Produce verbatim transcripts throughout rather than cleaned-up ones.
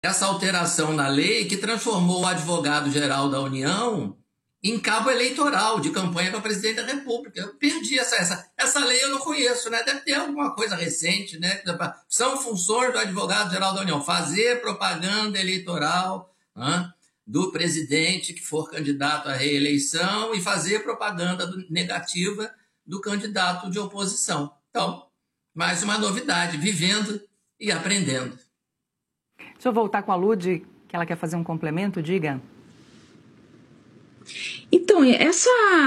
essa alteração na lei que transformou o advogado-geral da União em cabo eleitoral de campanha para presidente da República. Eu perdi essa, essa, essa lei, eu não conheço, né? Deve ter alguma coisa recente, né? São funções do advogado-geral da União, fazer propaganda eleitoral, né, do presidente que for candidato à reeleição e fazer propaganda negativa do candidato de oposição. Então, mais uma novidade, vivendo e aprendendo. Deixa eu voltar com a Lud, que ela quer fazer um complemento, diga. Então, essa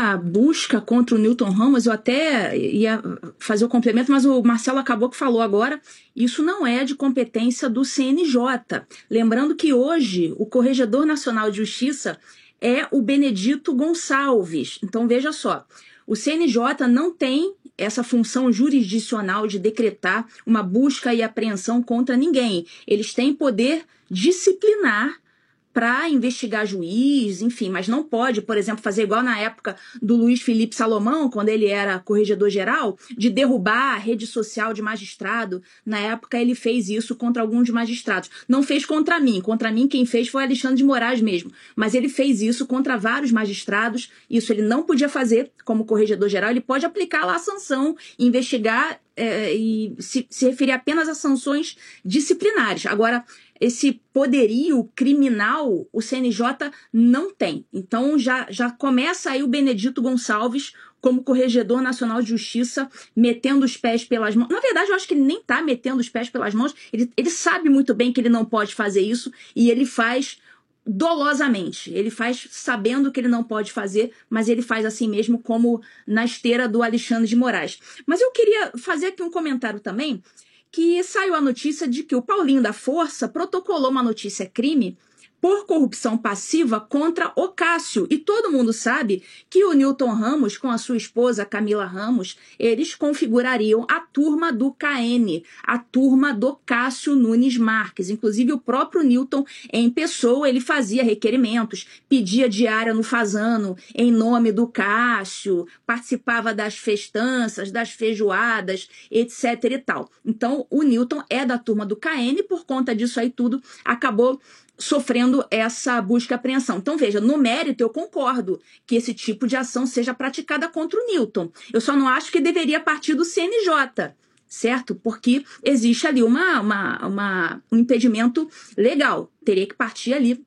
busca contra o Newton Ramos, eu até ia fazer o complemento, mas o Marcelo acabou que falou agora, isso não é de competência do C N J. Lembrando que hoje o Corregedor Nacional de Justiça é o Benedito Gonçalves. Então, veja só, o C N J não tem essa função jurisdicional de decretar uma busca e apreensão contra ninguém. Eles têm poder disciplinar para investigar juiz, enfim, mas não pode, por exemplo, fazer igual na época do Luiz Felipe Salomão, quando ele era corregedor-geral, de derrubar a rede social de magistrado. Na época ele fez isso contra alguns magistrados. Não fez contra mim, contra mim quem fez foi Alexandre de Moraes mesmo, mas ele fez isso contra vários magistrados. Isso ele não podia fazer como corregedor-geral, ele pode aplicar lá a sanção, investigar é, e se, se referir apenas a sanções disciplinares. Agora, esse poderio criminal o C N J não tem. Então já, já começa aí o Benedito Gonçalves como Corregedor Nacional de Justiça metendo os pés pelas mãos. Na verdade, eu acho que ele nem está metendo os pés pelas mãos. Ele, ele sabe muito bem que ele não pode fazer isso e ele faz dolosamente. Ele faz sabendo que ele não pode fazer, mas ele faz assim mesmo, como na esteira do Alexandre de Moraes. Mas eu queria fazer aqui um comentário também, que saiu a notícia de que o Paulinho da Força protocolou uma notícia crime por corrupção passiva contra o Cássio. E todo mundo sabe que o Newton Ramos, com a sua esposa Camila Ramos, eles configurariam a turma do K N, a turma do Cássio Nunes Marques. Inclusive o próprio Newton, em pessoa, ele fazia requerimentos, pedia diária no Fazano em nome do Cássio, participava das festanças, das feijoadas, etc e tal. Então o Newton é da turma do K N, por conta disso aí tudo, acabou sofrendo essa busca e apreensão. Então, veja, no mérito eu concordo que esse tipo de ação seja praticada contra o Newton. Eu só não acho que deveria partir do C N J, certo? Porque existe ali uma, uma, uma, um impedimento legal. Teria que partir ali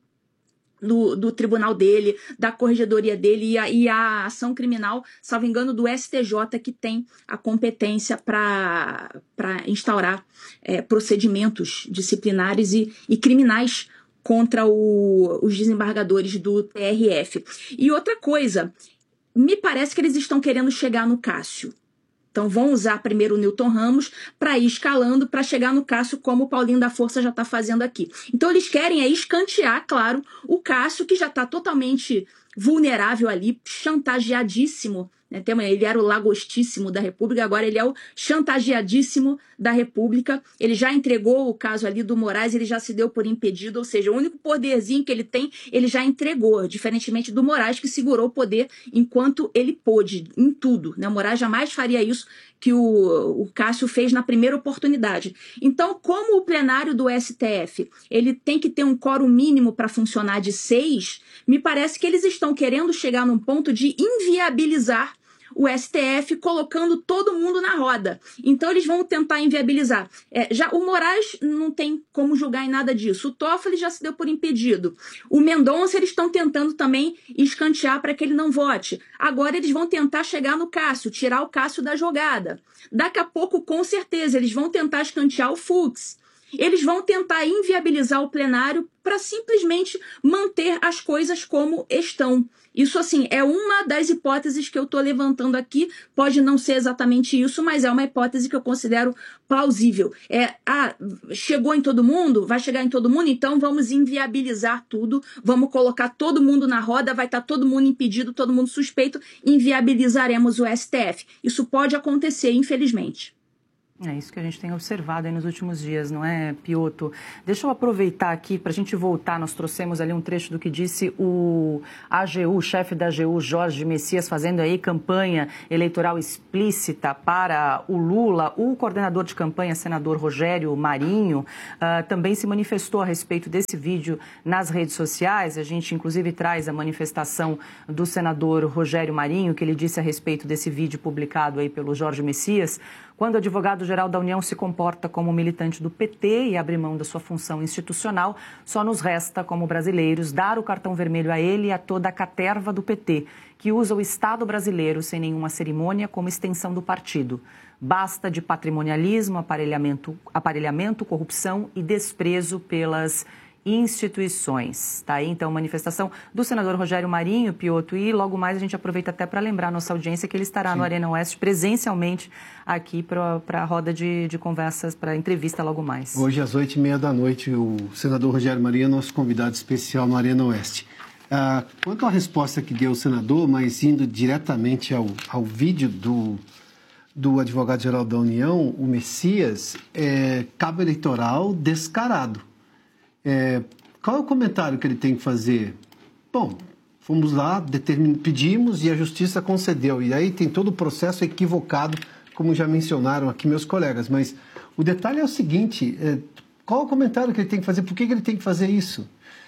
do, do tribunal dele, da corregedoria dele e a, e a ação criminal, salvo engano, do S T J, que tem a competência para para instaurar é, procedimentos disciplinares e, e criminais contra o, os desembargadores do T R F. E outra coisa, me parece que eles estão querendo chegar no Cássio. Então vão usar primeiro o Newton Ramos para ir escalando para chegar no Cássio, como o Paulinho da Força já está fazendo aqui. Então eles querem é escantear, claro, o Cássio, que já está totalmente vulnerável ali, chantageadíssimo, né? Ele era o lagostíssimo da República, agora ele é o chantageadíssimo da República. Ele já entregou o caso ali do Moraes, ele já se deu por impedido, ou seja, o único poderzinho que ele tem, ele já entregou, diferentemente do Moraes, que segurou o poder enquanto ele pôde, em tudo, né? O Moraes jamais faria isso que o, o Cássio fez na primeira oportunidade. Então, como o plenário do S T F ele tem que ter um quórum mínimo para funcionar de seis, me parece que eles estão querendo chegar num ponto de inviabilizar o S T F, colocando todo mundo na roda. Então eles vão tentar inviabilizar. É, já o Moraes não tem como julgar em nada disso. O Toffoli já se deu por impedido. O Mendonça eles estão tentando também escantear para que ele não vote. Agora eles vão tentar chegar no Cássio, tirar o Cássio da jogada. Daqui a pouco, com certeza, eles vão tentar escantear o Fux. Eles vão tentar inviabilizar o plenário para simplesmente manter as coisas como estão. Isso, assim, é uma das hipóteses que eu estou levantando aqui. Pode não ser exatamente isso, mas é uma hipótese que eu considero plausível. É, ah, chegou em todo mundo? Vai chegar em todo mundo? Então vamos inviabilizar tudo, vamos colocar todo mundo na roda, vai estar todo mundo impedido, todo mundo suspeito, inviabilizaremos o S T F. Isso pode acontecer, infelizmente. É isso que a gente tem observado aí nos últimos dias, não é, Piotr? Deixa eu aproveitar aqui para a gente voltar. Nós trouxemos ali um trecho do que disse o A G U, o chefe da A G U, Jorge Messias, fazendo aí campanha eleitoral explícita para o Lula. O coordenador de campanha, senador Rogério Marinho, uh, também se manifestou a respeito desse vídeo nas redes sociais. A gente, inclusive, traz a manifestação do senador Rogério Marinho, que ele disse a respeito desse vídeo publicado aí pelo Jorge Messias. Quando o advogado-geral da União se comporta como militante do P T e abre mão da sua função institucional, só nos resta, como brasileiros, dar o cartão vermelho a ele e a toda a caterva do P T, que usa o Estado brasileiro sem nenhuma cerimônia como extensão do partido. Basta de patrimonialismo, aparelhamento, aparelhamento, corrupção e desprezo pelas instituições. Tá aí, então, manifestação do senador Rogério Marinho, Piotr, e logo mais a gente aproveita até para lembrar a nossa audiência que ele estará Sim. no Arena Oeste presencialmente aqui para a roda de, de conversas, para a entrevista logo mais. Hoje, às oito e meia da noite, o senador Rogério Marinho é nosso convidado especial no Arena Oeste. Ah, quanto à resposta que deu o senador, mas indo diretamente ao, ao vídeo do, do advogado-geral da União, o Messias, é cabo eleitoral descarado. É, qual é o comentário que ele tem que fazer? Bom, fomos lá, determin... pedimos e a justiça concedeu. E aí tem todo o processo equivocado, como já mencionaram aqui meus colegas. Mas o detalhe é o seguinte, é, qual é o comentário que ele tem que fazer? Por que, que ele tem que fazer isso?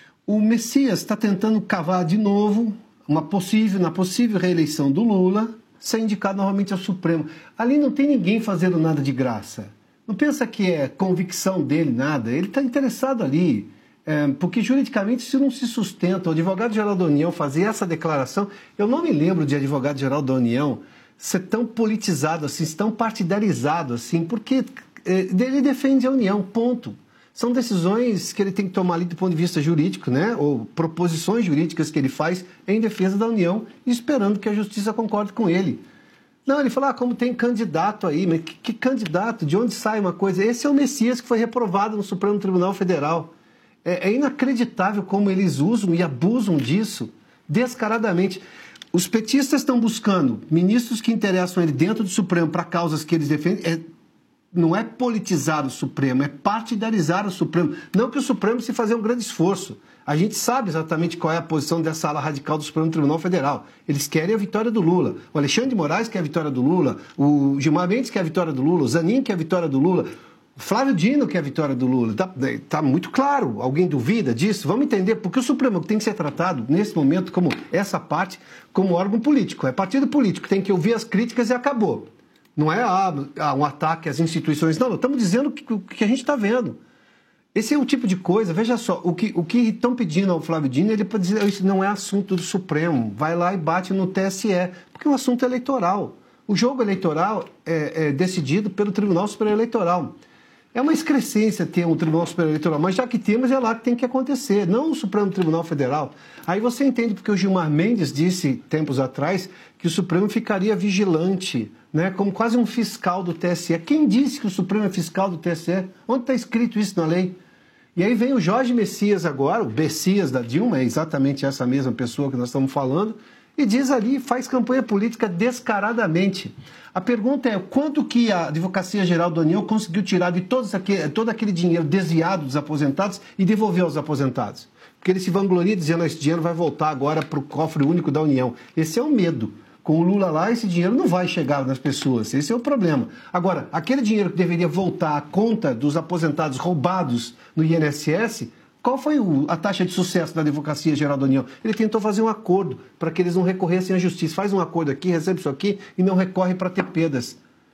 O Messias está tentando cavar de novo uma possível, na possível reeleição do Lula, ser indicado novamente ao Supremo. Ali não tem ninguém fazendo nada de graça. Não pensa que é convicção dele, nada. Ele está interessado ali, é, porque juridicamente isso não se sustenta. O advogado-geral da União fazer essa declaração, eu não me lembro de advogado-geral da União ser tão politizado assim, tão partidarizado assim, porque é, ele defende a União, ponto. São decisões que ele tem que tomar ali do ponto de vista jurídico, né? Ou proposições jurídicas que ele faz em defesa da União, esperando que a justiça concorde com ele. Não, ele falou, ah, como tem candidato aí, mas que, que candidato? De onde sai uma coisa? Esse é o Messias que foi reprovado no Supremo Tribunal Federal. É, é inacreditável como eles usam e abusam disso descaradamente. Os petistas estão buscando ministros que interessam ele dentro do Supremo para causas que eles defendem. É, não é politizar o Supremo, é partidarizar o Supremo. Não que o Supremo se fazer um grande esforço. A gente sabe exatamente qual é a posição dessa ala radical do Supremo Tribunal Federal. Eles querem a vitória do Lula. O Alexandre de Moraes quer a vitória do Lula, o Gilmar Mendes quer a vitória do Lula, o Zanin quer a vitória do Lula, o Flávio Dino quer a vitória do Lula. Está tá muito claro. Alguém duvida disso? Vamos entender, porque o Supremo tem que ser tratado, nesse momento, como essa parte, como órgão político. É partido político, tem que ouvir as críticas e acabou. Não é ah, um ataque às instituições. Não, estamos dizendo o que, que a gente está vendo. Esse é o tipo de coisa, veja só, o que o que estão pedindo ao Flávio Dino, ele pode dizer, isso não é assunto do Supremo, vai lá e bate no T S E, porque é um assunto eleitoral. O jogo eleitoral é, é decidido pelo Tribunal Superior Eleitoral. É uma excrescência ter um Tribunal Superior Eleitoral, mas já que temos, é lá que tem que acontecer, não o Supremo Tribunal Federal. Aí você entende porque o Gilmar Mendes disse, tempos atrás, que o Supremo ficaria vigilante, né, como quase um fiscal do T S E. Quem disse que o Supremo é fiscal do T S E? Onde está escrito isso na lei? E aí vem o Jorge Messias agora, o Messias da Dilma, é exatamente essa mesma pessoa que nós estamos falando, e diz ali, faz campanha política descaradamente. A pergunta é, quanto que a Advocacia Geral da União conseguiu tirar de todos aquele, todo aquele dinheiro desviado dos aposentados e devolver aos aposentados? Porque ele se vangloria dizendo, esse dinheiro vai voltar agora para o cofre único da União. Esse é o medo. Com o Lula lá, esse dinheiro não vai chegar nas pessoas. Esse é o problema. Agora, aquele dinheiro que deveria voltar à conta dos aposentados roubados no I N S S, qual foi o, a taxa de sucesso da Advocacia Geral da União? Ele tentou fazer um acordo para que eles não recorressem à justiça. Faz um acordo aqui, recebe isso aqui e não recorre para ter perdas.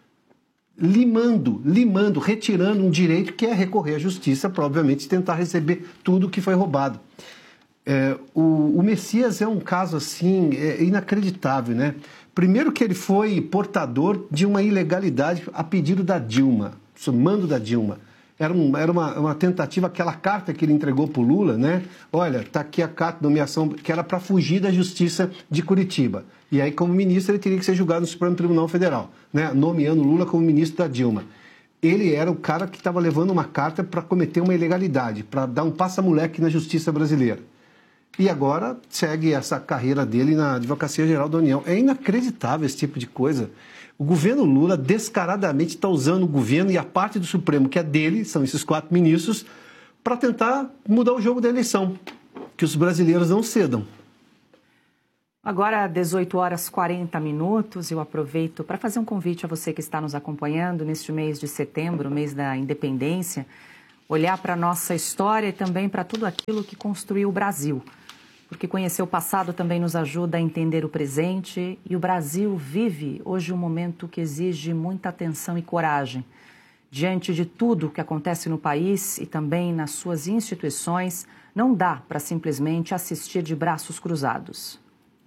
Limando, limando, retirando um direito que é recorrer à justiça para, obviamente, tentar receber tudo que foi roubado. É, o, o Messias é um caso assim, é, inacreditável, né? Primeiro que ele foi portador de uma ilegalidade a pedido da Dilma, mando da Dilma. Era, um, era uma, uma tentativa, aquela carta que ele entregou para o Lula, né? Olha, está aqui a carta de nomeação, que era para fugir da Justiça de Curitiba. E aí, como ministro, ele teria que ser julgado no Supremo Tribunal Federal, né? Nomeando Lula como ministro da Dilma. Ele era o cara que estava levando uma carta para cometer uma ilegalidade, para dar um passa-moleque na justiça brasileira. e agora segue essa carreira dele na Advocacia Geral da União. É inacreditável esse tipo de coisa. O governo Lula descaradamente está usando o governo e a parte do Supremo, que é dele, são esses quatro ministros, para tentar mudar o jogo da eleição, que os brasileiros não cedam. Agora, dezoito horas e quarenta minutos, eu aproveito para fazer um convite a você que está nos acompanhando neste mês de setembro, mês da independência, olhar para a nossa história e também para tudo aquilo que construiu o Brasil. Porque conhecer o passado também nos ajuda a entender o presente, e o Brasil vive hoje um momento que exige muita atenção e coragem. Diante de tudo o que acontece no país e também nas suas instituições, não dá para simplesmente assistir de braços cruzados.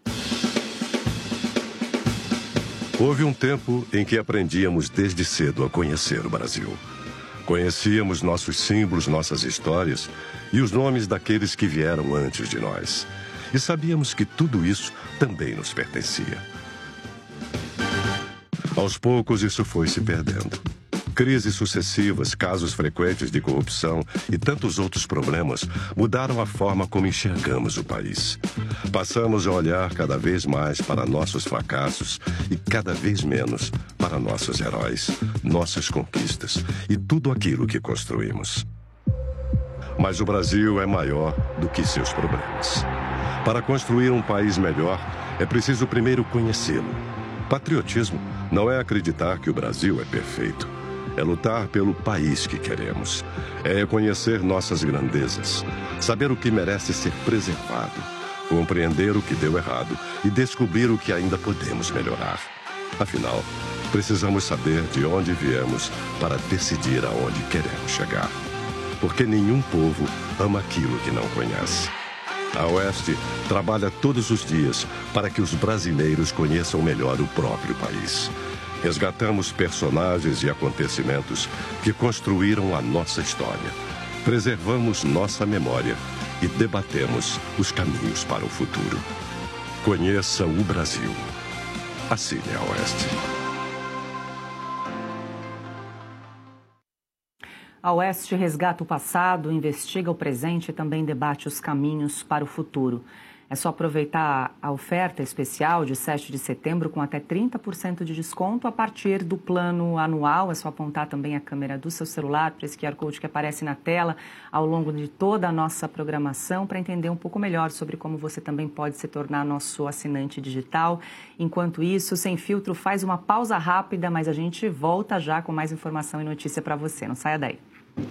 Houve um tempo em que aprendíamos desde cedo a conhecer o Brasil. Conhecíamos nossos símbolos, nossas histórias e os nomes daqueles que vieram antes de nós. E sabíamos que tudo isso também nos pertencia. Aos poucos, isso foi se perdendo. Crises sucessivas, casos frequentes de corrupção e tantos outros problemas mudaram a forma como enxergamos o país. Passamos a olhar cada vez mais para nossos fracassos e cada vez menos para nossos heróis, nossas conquistas e tudo aquilo que construímos. Mas o Brasil é maior do que seus problemas. Para construir um país melhor, é preciso primeiro conhecê-lo. Patriotismo não é acreditar que o Brasil é perfeito. É lutar pelo país que queremos. É reconhecer nossas grandezas, saber o que merece ser preservado, compreender o que deu errado e descobrir o que ainda podemos melhorar. Afinal, precisamos saber de onde viemos para decidir aonde queremos chegar. Porque nenhum povo ama aquilo que não conhece. A Oeste trabalha todos os dias para que os brasileiros conheçam melhor o próprio país. Resgatamos personagens e acontecimentos que construíram a nossa história. Preservamos nossa memória e debatemos os caminhos para o futuro. Conheça o Brasil. Assine a Oeste. A Oeste resgata o passado, investiga o presente e também debate os caminhos para o futuro. É só aproveitar a oferta especial de sete de setembro com até trinta por cento de desconto a partir do plano anual. É só apontar também a câmera do seu celular para esse Q R Code que aparece na tela ao longo de toda a nossa programação para entender um pouco melhor sobre como você também pode se tornar nosso assinante digital. Enquanto isso, Sem Filtro faz uma pausa rápida, mas a gente volta já com mais informação e notícia para você. Não saia daí.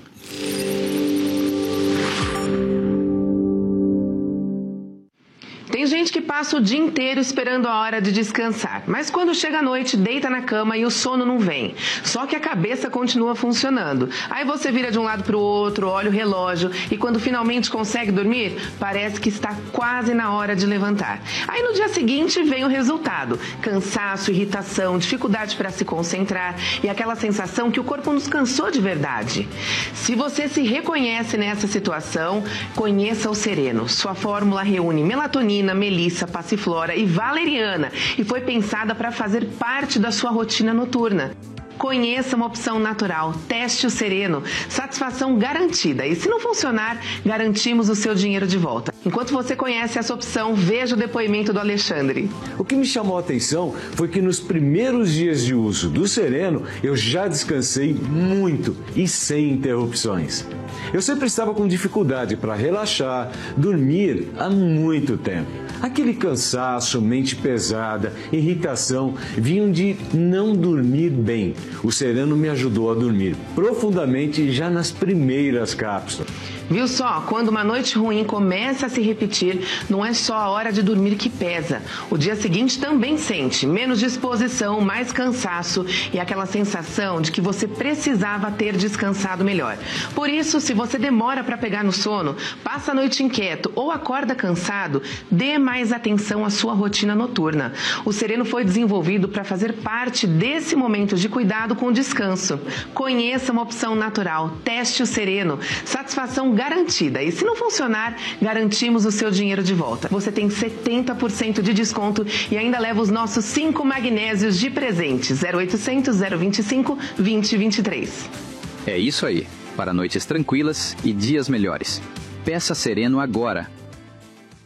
Tem gente que passa o dia inteiro esperando a hora de descansar, mas quando chega a noite, deita na cama e o sono não vem. Só que a cabeça continua funcionando. Aí você vira de um lado para o outro, olha o relógio e quando finalmente consegue dormir, parece que está quase na hora de levantar. Aí no dia seguinte vem o resultado: cansaço, irritação, dificuldade para se concentrar e aquela sensação que o corpo nos cansou de verdade. Se você se reconhece nessa situação, conheça o Sereno. Sua fórmula reúne melatonina, melissa, passiflora e valeriana e foi pensada para fazer parte da sua rotina noturna. Conheça uma opção natural, teste o Sereno, satisfação garantida. E se não funcionar, garantimos o seu dinheiro de volta. Enquanto você conhece essa opção, veja o depoimento do Alexandre. O que me chamou a atenção foi que nos primeiros dias de uso do Sereno, eu já descansei muito e sem interrupções. Eu sempre estava com dificuldade para relaxar, dormir há muito tempo. Aquele cansaço, mente pesada, irritação, vinham de não dormir bem. O Sereno me ajudou a dormir profundamente já nas primeiras cápsulas. Viu só? Quando uma noite ruim começa a se repetir, não é só a hora de dormir que pesa. O dia seguinte também sente menos disposição, mais cansaço e aquela sensação de que você precisava ter descansado melhor. Por isso, se você demora para pegar no sono, passa a noite inquieto ou acorda cansado, dê mais atenção à sua rotina noturna. O Sereno foi desenvolvido para fazer parte desse momento de cuidado com o descanso. Conheça uma opção natural, teste o Sereno, satisfação garantida. E se não funcionar, garantimos o seu dinheiro de volta. Você tem setenta por cento de desconto e ainda leva os nossos cinco magnésios de presente. zero oitocentos, zero vinte e cinco, vinte, vinte e três. É isso aí. Para noites tranquilas e dias melhores. Peça Sereno agora.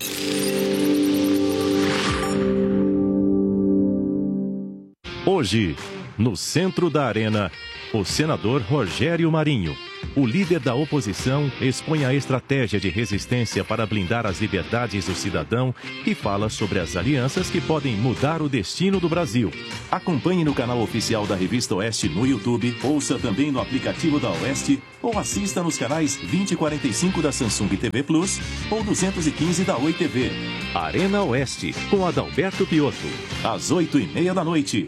Hoje, no centro da arena, o senador Rogério Marinho. O líder da oposição expõe a estratégia de resistência para blindar as liberdades do cidadão e fala sobre as alianças que podem mudar o destino do Brasil. Acompanhe no canal oficial da Revista Oeste no YouTube, ouça também no aplicativo da Oeste ou assista nos canais vinte e quarenta e cinco da Samsung T V Plus ou duzentos e quinze da Oi T V. Arena Oeste, com Adalberto Piotto, às oito e meia da noite.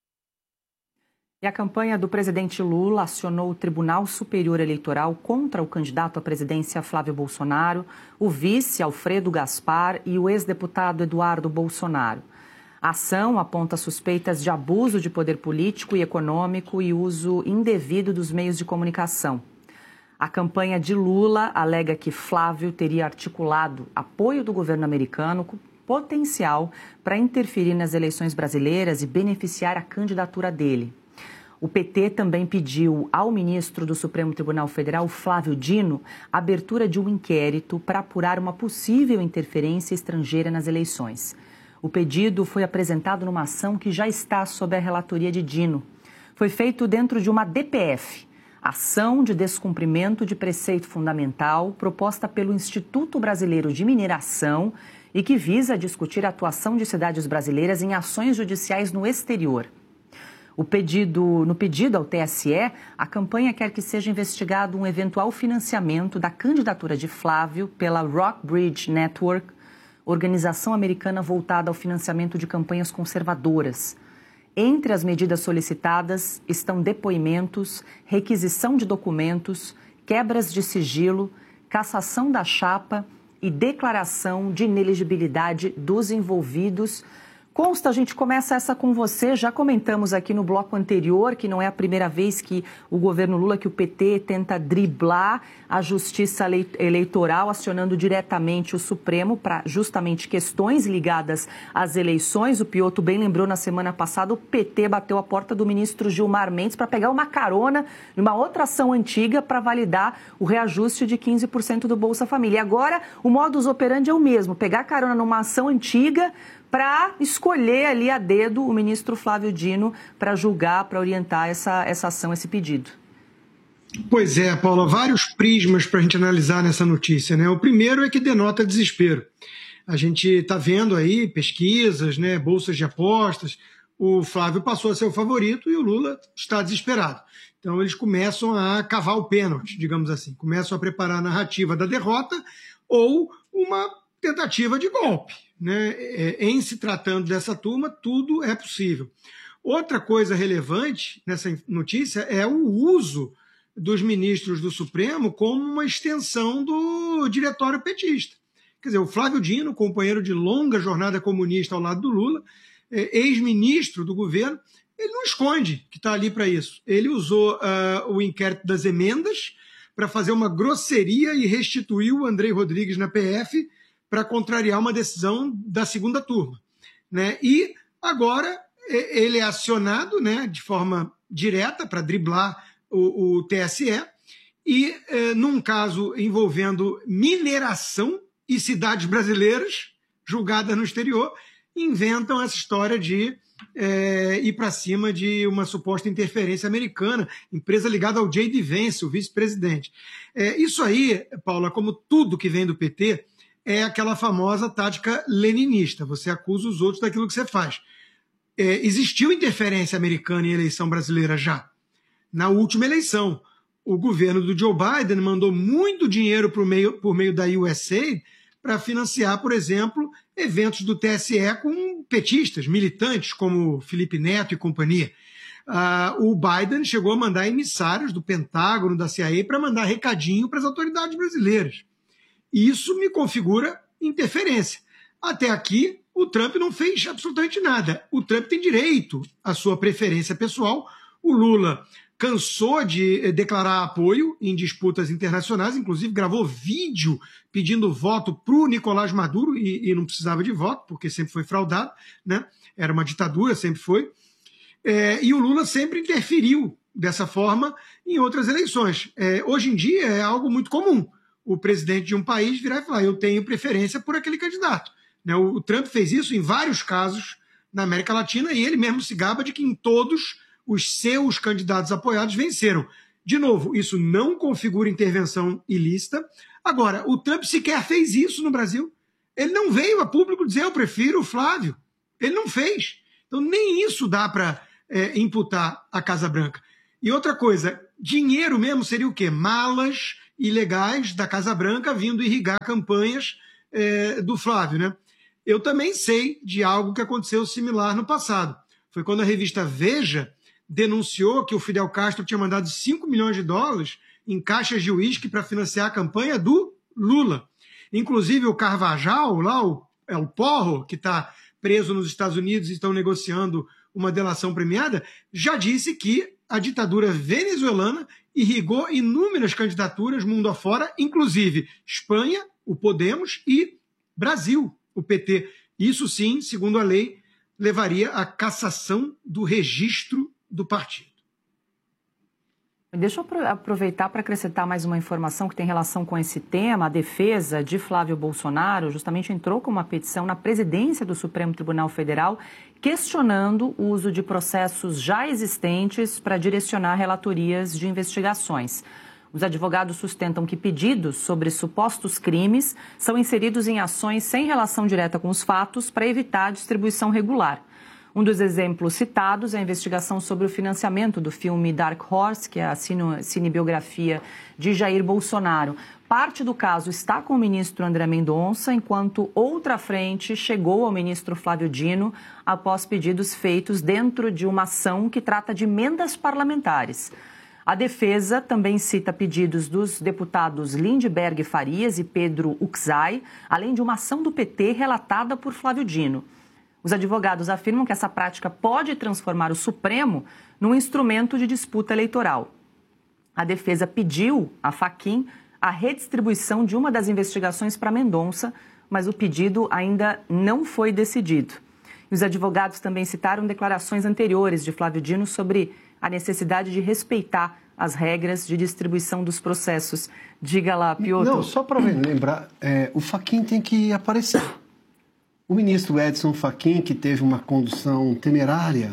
E a campanha do presidente Lula acionou o Tribunal Superior Eleitoral contra o candidato à presidência Flávio Bolsonaro, o vice Alfredo Gaspar e o ex-deputado Eduardo Bolsonaro. A ação aponta suspeitas de abuso de poder político e econômico e uso indevido dos meios de comunicação. A campanha de Lula alega que Flávio teria articulado apoio do governo americano com potencial para interferir nas eleições brasileiras e beneficiar a candidatura dele. O P T também pediu ao ministro do Supremo Tribunal Federal, Flávio Dino, a abertura de um inquérito para apurar uma possível interferência estrangeira nas eleições. O pedido foi apresentado numa ação que já está sob a relatoria de Dino. Foi feito dentro de uma D P F, Ação de Descumprimento de Preceito Fundamental, proposta pelo Instituto Brasileiro de Mineração e que visa discutir a atuação de cidades brasileiras em ações judiciais no exterior. O pedido, no pedido ao T S E, a campanha quer que seja investigado um eventual financiamento da candidatura de Flávio pela Rockbridge Network, organização americana voltada ao financiamento de campanhas conservadoras. Entre as medidas solicitadas estão depoimentos, requisição de documentos, quebras de sigilo, cassação da chapa e declaração de inelegibilidade dos envolvidos. Consta, a gente começa essa com você, já comentamos aqui no bloco anterior que não é a primeira vez que o governo Lula, que o P T tenta driblar a justiça eleitoral, acionando diretamente o Supremo para justamente questões ligadas às eleições. O Piotto bem lembrou, na semana passada, o P T bateu a porta do ministro Gilmar Mendes para pegar uma carona numa outra ação antiga para validar o reajuste de quinze por cento do Bolsa Família. E agora o modus operandi é o mesmo, pegar carona numa ação antiga para escolher ali a dedo o ministro Flávio Dino para julgar, para orientar essa, essa ação, esse pedido. Pois é, Paula, vários prismas para a gente analisar nessa notícia, né? O primeiro é que denota desespero. A gente está vendo aí pesquisas, né, bolsas de apostas, o Flávio passou a ser o favorito e o Lula está desesperado. Então eles começam a cavar o pênalti, digamos assim, começam a preparar a narrativa da derrota ou uma tentativa de golpe. Né? Em se tratando dessa turma, tudo é possível. Outra coisa relevante nessa notícia é o uso dos ministros do Supremo como uma extensão do diretório petista. Quer dizer, o Flávio Dino, companheiro de longa jornada comunista ao lado do Lula, ex-ministro do governo, ele não esconde que está ali para isso. Ele usou uh, o inquérito das emendas para fazer uma grosseria e restituir o Andrei Rodrigues na P F para contrariar uma decisão da segunda turma. Né? E agora ele é acionado, né, de forma direta para driblar o, o T S E e, eh, num caso envolvendo mineração e cidades brasileiras julgadas no exterior, inventam essa história de eh, ir para cima de uma suposta interferência americana, empresa ligada ao J D. Vance, o vice-presidente. Eh, isso aí, Paula, como tudo que vem do P T, é aquela famosa tática leninista. Você acusa os outros daquilo que você faz. É, existiu interferência americana em eleição brasileira já. Na última eleição, o governo do Joe Biden mandou muito dinheiro por meio, por meio da U S A I D para financiar, por exemplo, eventos do T S E com petistas, militantes, como Felipe Neto e companhia. Ah, o Biden chegou a mandar emissários do Pentágono, da C I A, para mandar recadinho para as autoridades brasileiras. Isso me configura interferência. Até aqui, o Trump não fez absolutamente nada. O Trump tem direito à sua preferência pessoal. O Lula cansou de declarar apoio em disputas internacionais, inclusive gravou vídeo pedindo voto para o Nicolás Maduro, e, e não precisava de voto, porque sempre foi fraudado, né? Era uma ditadura, sempre foi. É, e o Lula sempre interferiu dessa forma em outras eleições. É, hoje em dia é algo muito comum. o presidente de um país virar e falar, eu tenho preferência por aquele candidato. Né? O, o Trump fez isso em vários casos na América Latina e ele mesmo se gaba de que em todos os seus candidatos apoiados venceram. De novo, isso não configura intervenção ilícita. Agora, o Trump sequer fez isso no Brasil. Ele não veio a público dizer eu prefiro o Flávio. Ele não fez. Então, nem isso dá para é, imputar a Casa Branca. E outra coisa, dinheiro mesmo seria o quê? Malas ilegais da Casa Branca vindo irrigar campanhas é, do Flávio, né? Eu também sei de algo que aconteceu similar no passado. Foi quando a revista Veja denunciou que o Fidel Castro tinha mandado cinco milhões de dólares em caixas de uísque para financiar a campanha do Lula. Inclusive o Carvajal, lá o, é o Porro, que está preso nos Estados Unidos e estão negociando uma delação premiada, já disse que a ditadura venezuelana irrigou inúmeras candidaturas mundo afora, inclusive Espanha, o Podemos, e Brasil, o P T. Isso sim, segundo a lei, levaria à cassação do registro do partido. Deixa eu aproveitar para acrescentar mais uma informação que tem relação com esse tema. A defesa de Flávio Bolsonaro justamente entrou com uma petição na presidência do Supremo Tribunal Federal questionando o uso de processos já existentes para direcionar relatorias de investigações. Os advogados sustentam que pedidos sobre supostos crimes são inseridos em ações sem relação direta com os fatos para evitar a distribuição regular. Um dos exemplos citados é a investigação sobre o financiamento do filme Dark Horse, que é a cinebiografia de Jair Bolsonaro. Parte do caso está com o ministro André Mendonça, enquanto outra frente chegou ao ministro Flávio Dino após pedidos feitos dentro de uma ação que trata de emendas parlamentares. A defesa também cita pedidos dos deputados Lindbergh Farias e Pedro Uczai, além de uma ação do P T relatada por Flávio Dino. Os advogados afirmam que essa prática pode transformar o Supremo num instrumento de disputa eleitoral. A defesa pediu à Fachin a redistribuição de uma das investigações para Mendonça, mas o pedido ainda não foi decidido. E os advogados também citaram declarações anteriores de Flávio Dino sobre a necessidade de respeitar as regras de distribuição dos processos. Diga lá, Piotr. Não, só para lembrar, é, o Fachin tem que aparecer. O ministro Edson Fachin, que teve uma condução temerária,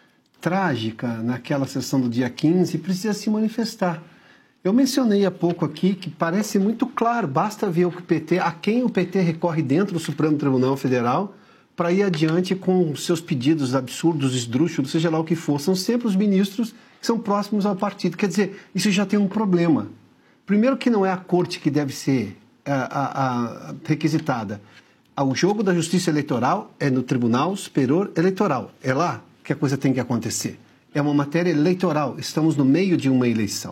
trágica, naquela sessão do dia quinze, precisa se manifestar. Eu mencionei há pouco aqui que parece muito claro, basta ver o P T, a quem o P T recorre dentro do Supremo Tribunal Federal para ir adiante com seus pedidos absurdos, esdrúxulos, seja lá o que for. São sempre os ministros que são próximos ao partido. Quer dizer, isso já tem um problema. Primeiro que não é a corte que deve ser a, a, a requisitada. O jogo da justiça eleitoral é no Tribunal Superior Eleitoral. É lá que a coisa tem que acontecer. É uma matéria eleitoral. Estamos no meio de uma eleição.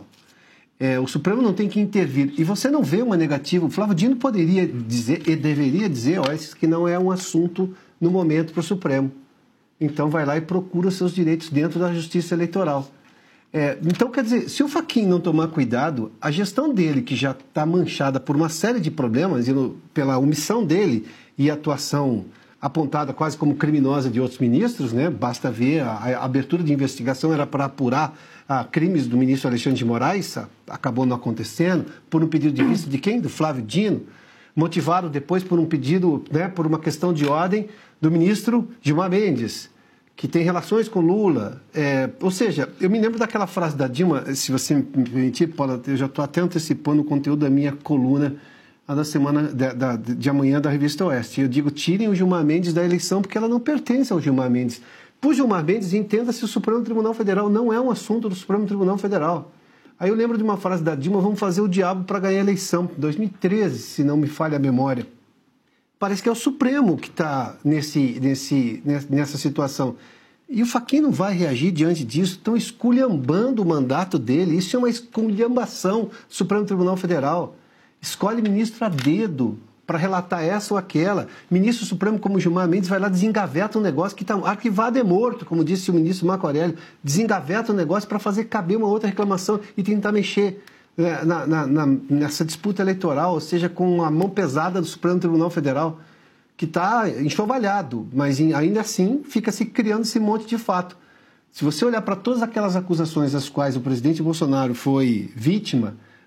É, o Supremo não tem que intervir. E você não vê uma negativa. O Flávio Dino poderia dizer e deveria dizer, ó, esse que não é um assunto no momento para o Supremo. Então vai lá e procura seus direitos dentro da justiça eleitoral. É, então, quer dizer, se o Fachin não tomar cuidado, a gestão dele, que já está manchada por uma série de problemas, e no, pela omissão dele e a atuação apontada quase como criminosa de outros ministros, né? Basta ver, a, a abertura de investigação era para apurar a, crimes do ministro Alexandre de Moraes, a, acabou não acontecendo, por um pedido de vista de quem? Do Flávio Dino, motivado depois por um pedido, né, por uma questão de ordem do ministro Gilmar Mendes, que tem relações com Lula. É, ou seja, eu me lembro daquela frase da Dilma, se você me permitir, Paula, eu já estou até antecipando o conteúdo da minha coluna a da semana de, da, de amanhã da Revista Oeste. Eu digo, tirem o Gilmar Mendes da eleição, porque ela não pertence ao Gilmar Mendes. Por Gilmar Mendes, entenda-se, o Supremo Tribunal Federal não é um assunto do Supremo Tribunal Federal. Aí eu lembro de uma frase da Dilma, vamos fazer o diabo para ganhar a eleição, dois mil e treze, se não me falha a memória. Parece que é o Supremo que está nesse, nesse, nessa situação. E o Fachin não vai reagir diante disso, estão esculhambando o mandato dele. Isso é uma esculhambação do Supremo Tribunal Federal. Escolhe ministro a dedo para relatar essa ou aquela. Ministro Supremo como Gilmar Mendes vai lá, desengaveta um negócio que está arquivado, é morto, como disse o ministro Marco Aurélio. Desengaveta um negócio para fazer caber uma outra reclamação e tentar mexer na, na, na, nessa disputa eleitoral, ou seja, com a mão pesada do Supremo Tribunal Federal, que está enxovalhado, mas ainda assim fica se criando esse monte de fato. Se você olhar para todas aquelas acusações das quais o presidente Bolsonaro foi vítima,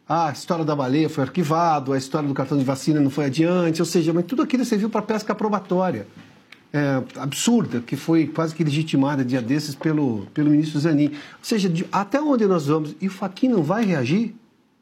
a história da baleia foi arquivado, a história do cartão de vacina não foi adiante, ou seja, mas tudo aquilo serviu para pesca probatória. É, absurda, que foi quase que legitimada dia desses pelo, pelo ministro Zanin. Ou seja, de, até onde nós vamos? E o Fachin não vai reagir?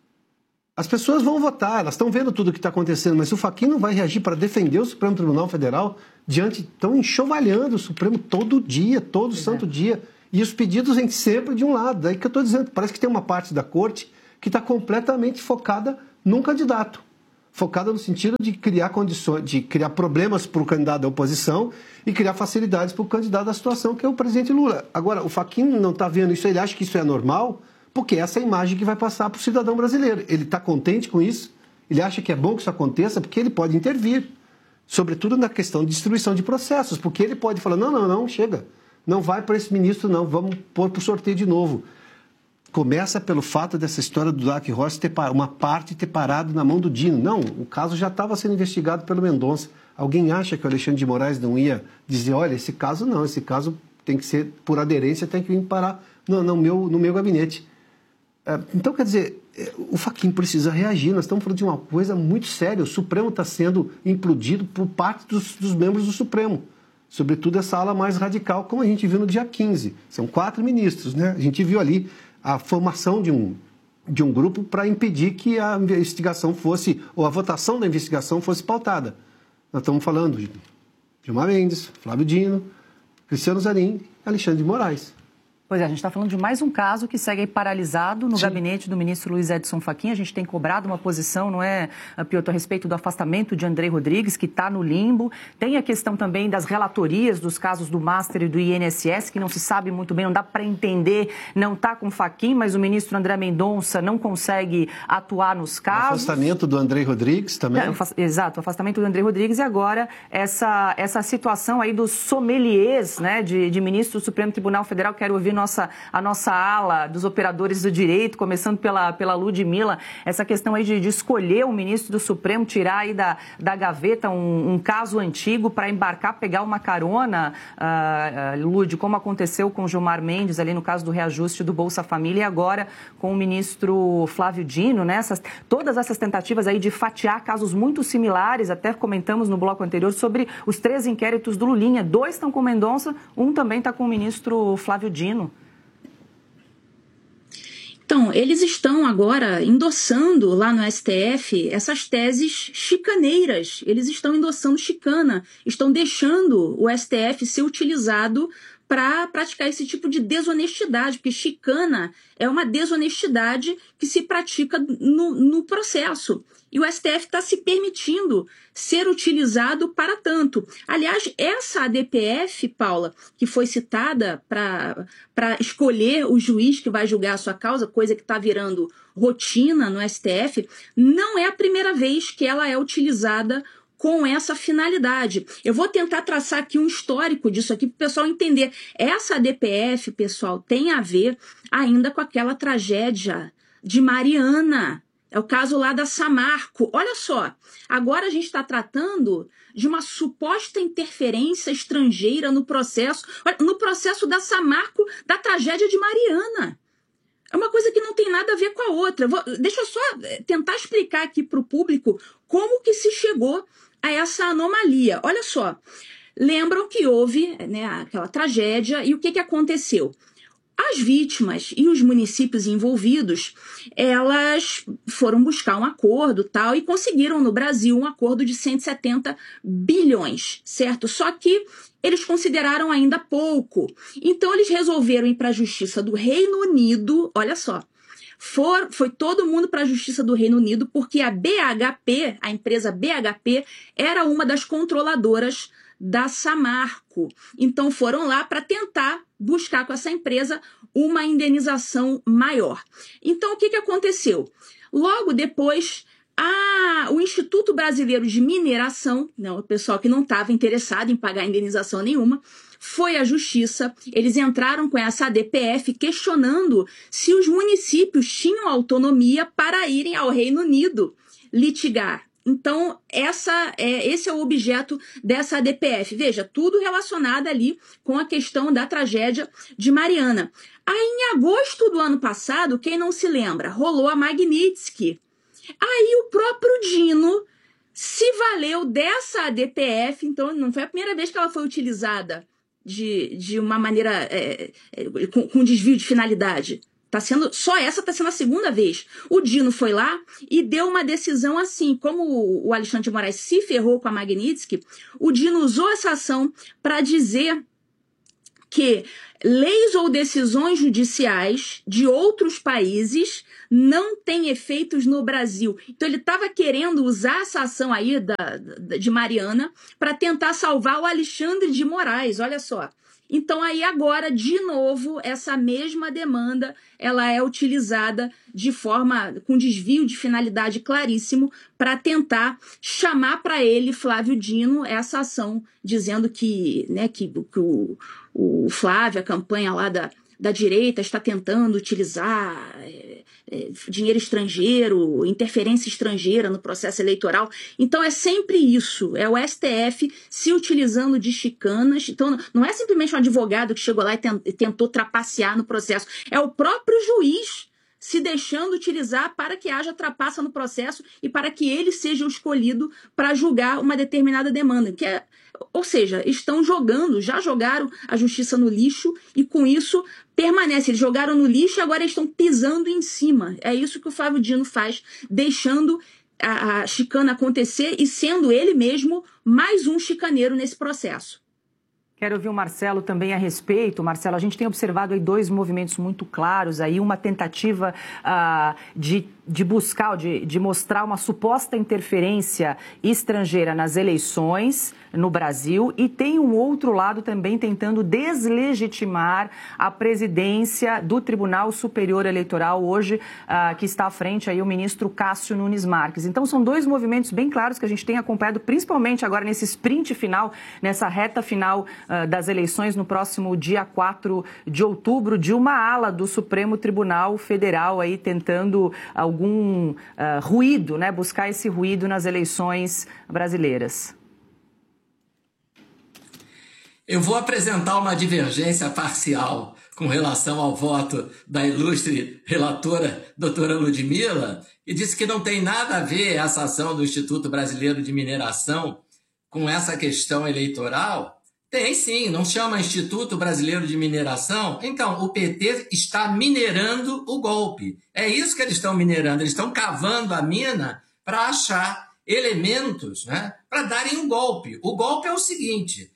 As pessoas vão votar, elas estão vendo tudo o que está acontecendo, mas o Fachin não vai reagir para defender o Supremo Tribunal Federal diante, estão enxovalhando o Supremo todo dia, todo é. santo dia. E os pedidos vêm sempre de um lado. Daí que eu estou dizendo, parece que tem uma parte da corte que está completamente focada num candidato. Focada no sentido de criar condições, de criar problemas para o candidato da oposição e criar facilidades para o candidato da situação, que é o presidente Lula. Agora, o Fachin não está vendo isso, ele acha que isso é normal, porque essa é a imagem que vai passar para o cidadão brasileiro. Ele está contente com isso, ele acha que é bom que isso aconteça, porque ele pode intervir, sobretudo na questão de distribuição de processos, porque ele pode falar, não, não, não, chega, não vai para esse ministro não, vamos pôr para o sorteio de novo. Começa pelo fato dessa história do Dark Horse ter uma parte ter parado na mão do Dino. Não, o caso já estava sendo investigado pelo Mendonça. Alguém acha que o Alexandre de Moraes não ia dizer, olha, esse caso não, esse caso tem que ser, por aderência, tem que vir parar no, no, meu, no meu gabinete. É, então, quer dizer, o Fachin precisa reagir. Nós estamos falando de uma coisa muito séria. O Supremo está sendo implodido por parte dos, dos membros do Supremo. Sobretudo essa ala mais radical, como a gente viu no dia quinze. São quatro ministros, né? A gente viu ali a formação de um, de um grupo para impedir que a investigação fosse, ou a votação da investigação fosse pautada. Nós estamos falando de Gilmar Mendes, Flávio Dino, Cristiano Zanin e Alexandre de Moraes. Pois é, a gente está falando de mais um caso que segue aí paralisado no Sim. gabinete do ministro Luiz Edson Fachin. A gente tem cobrado uma posição, não é, Piotr, a respeito do afastamento de André Rodrigues, que está no limbo. Tem a questão também das relatorias dos casos do Master e do I N S S, que não se sabe muito bem, não dá para entender, não está com Fachin, mas o ministro André Mendonça não consegue atuar nos casos. O afastamento do André Rodrigues também. É, exato, o afastamento do André Rodrigues e agora essa, essa situação aí dos sommeliers, né, de, de ministro do Supremo Tribunal Federal. Quero ouvir Nossa, a nossa ala dos operadores do direito, começando pela, pela Ludmila, essa questão aí de, de escolher um ministro do Supremo, tirar aí da, da gaveta um, um caso antigo para embarcar, pegar uma carona, uh, uh, Lud, como aconteceu com Gilmar Mendes ali no caso do reajuste do Bolsa Família e agora com o ministro Flávio Dino, né? Essas, todas essas tentativas aí de fatiar casos muito similares, até comentamos no bloco anterior sobre os três inquéritos do Lulinha, dois estão com Mendonça, um também está com o ministro Flávio Dino. Então, eles estão agora endossando lá no S T F essas teses chicaneiras. Eles estão endossando chicana, estão deixando o S T F ser utilizado para praticar esse tipo de desonestidade, porque chicana é uma desonestidade que se pratica no, no processo. E o S T F está se permitindo ser utilizado para tanto. Aliás, essa A D P F, Paula, que foi citada para escolher o juiz que vai julgar a sua causa, coisa que está virando rotina no S T F, não é a primeira vez que ela é utilizada com essa finalidade. Eu vou tentar traçar aqui um histórico disso aqui para o pessoal entender. Essa A D P F, pessoal, tem a ver ainda com aquela tragédia de Mariana. É o caso lá da Samarco. Olha só, agora a gente está tratando de uma suposta interferência estrangeira no processo, no processo da Samarco, da tragédia de Mariana. É uma coisa que não tem nada a ver com a outra. Vou, deixa eu só tentar explicar aqui para o público como que se chegou a essa anomalia. Olha só, lembram que houve, né, aquela tragédia e o que, que aconteceu? As vítimas e os municípios envolvidos, elas foram buscar um acordo tal e conseguiram no Brasil um acordo de cento e setenta bilhões, certo? Só que eles consideraram ainda pouco. Então eles resolveram ir para a Justiça do Reino Unido, olha só. For, foi todo mundo para a Justiça do Reino Unido porque a B H P, a empresa B H P, era uma das controladoras da Samarco. Então foram lá para tentar buscar com essa empresa uma indenização maior. Então o que, que aconteceu? Logo depois, a, o Instituto Brasileiro de Mineração, não, o pessoal que não estava interessado em pagar indenização nenhuma, foi à Justiça, eles entraram com essa A D P F questionando se os municípios tinham autonomia para irem ao Reino Unido litigar Então, essa é, esse é o objeto dessa A D P F. Veja, tudo relacionado ali com a questão da tragédia de Mariana. Aí, em agosto do ano passado, quem não se lembra, rolou a Magnitsky. Aí o próprio Dino se valeu dessa A D P F, então não foi a primeira vez que ela foi utilizada de, de uma maneira é, é, com, com desvio de finalidade. Tá sendo, só essa está sendo a segunda vez. O Dino foi lá e deu uma decisão assim, como o Alexandre de Moraes se ferrou com a Magnitsky, o Dino usou essa ação para dizer que leis ou decisões judiciais de outros países não têm efeitos no Brasil. Então ele estava querendo usar essa ação aí da, da, de Mariana para tentar salvar o Alexandre de Moraes, olha só. Então aí agora, de novo, essa mesma demanda, ela é utilizada de forma, com desvio de finalidade claríssimo, para tentar chamar para ele, Flávio Dino, essa ação, dizendo que, né, que, que o, o Flávio, a campanha lá da, da direita, está tentando utilizar é, é, dinheiro estrangeiro, interferência estrangeira no processo eleitoral. Então é sempre isso, é o S T F se utilizando de chicanas. Então não é simplesmente um advogado que chegou lá e tentou trapacear no processo, é o próprio juiz se deixando utilizar para que haja trapaça no processo e para que ele seja o escolhido para julgar uma determinada demanda. Que é, ou seja, estão jogando, já jogaram a justiça no lixo e com isso permanece. Eles jogaram no lixo e agora estão pisando em cima. É isso que o Flávio Dino faz, deixando a, a chicana acontecer e sendo ele mesmo mais um chicaneiro nesse processo. Quero ouvir o Marcelo também a respeito. Marcelo, a gente tem observado aí dois movimentos muito claros, aí uma tentativa uh, de, de buscar, de, de mostrar uma suposta interferência estrangeira nas eleições no Brasil, e tem um outro lado também tentando deslegitimar a presidência do Tribunal Superior Eleitoral, hoje uh, que está à frente aí o ministro Cássio Nunes Marques. Então são dois movimentos bem claros que a gente tem acompanhado, principalmente agora nesse sprint final, nessa reta final uh, das eleições no próximo dia quatro de outubro, de uma ala do Supremo Tribunal Federal aí tentando algum uh, ruído, né, buscar esse ruído nas eleições brasileiras. Eu vou apresentar uma divergência parcial com relação ao voto da ilustre relatora, doutora Ludmila, e disse que não tem nada a ver essa ação do Instituto Brasileiro de Mineração com essa questão eleitoral. Tem sim, não chama Instituto Brasileiro de Mineração? Então, o P T está minerando o golpe. É isso que eles estão minerando, eles estão cavando a mina para achar elementos, né, para darem um golpe. O golpe é o seguinte: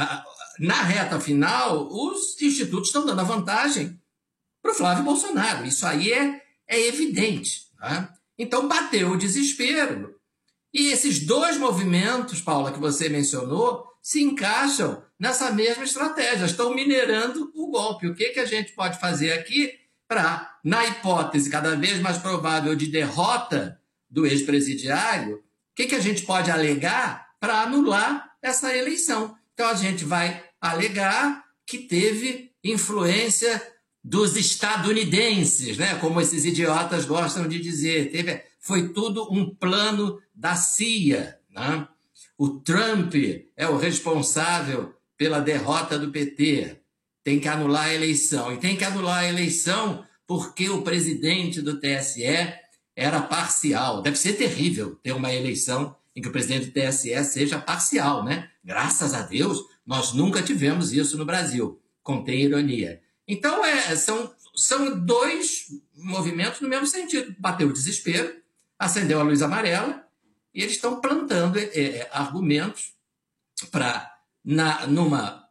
na reta final, os institutos estão dando a vantagem para o Flávio Bolsonaro. Isso aí é, é evidente. Tá? Então, bateu o desespero. E esses dois movimentos, Paula, que você mencionou, se encaixam nessa mesma estratégia. Estão minerando o golpe. O que, que a gente pode fazer aqui para, na hipótese cada vez mais provável de derrota do ex-presidiário, o que, que a gente pode alegar para anular essa eleição? Então, a gente vai alegar que teve influência dos estadunidenses, né? Como esses idiotas gostam de dizer. Teve, foi tudo um plano da C I A. Né? O Trump é o responsável pela derrota do P T. Tem que anular a eleição. E tem que anular a eleição porque o presidente do T S E era parcial. Deve ser terrível ter uma eleição em que o presidente do T S E seja parcial, né? Graças a Deus, nós nunca tivemos isso no Brasil. Contém ironia. Então, é, são, são dois movimentos no mesmo sentido. Bateu o desespero, acendeu a luz amarela, e eles estão plantando é, é, argumentos para, numa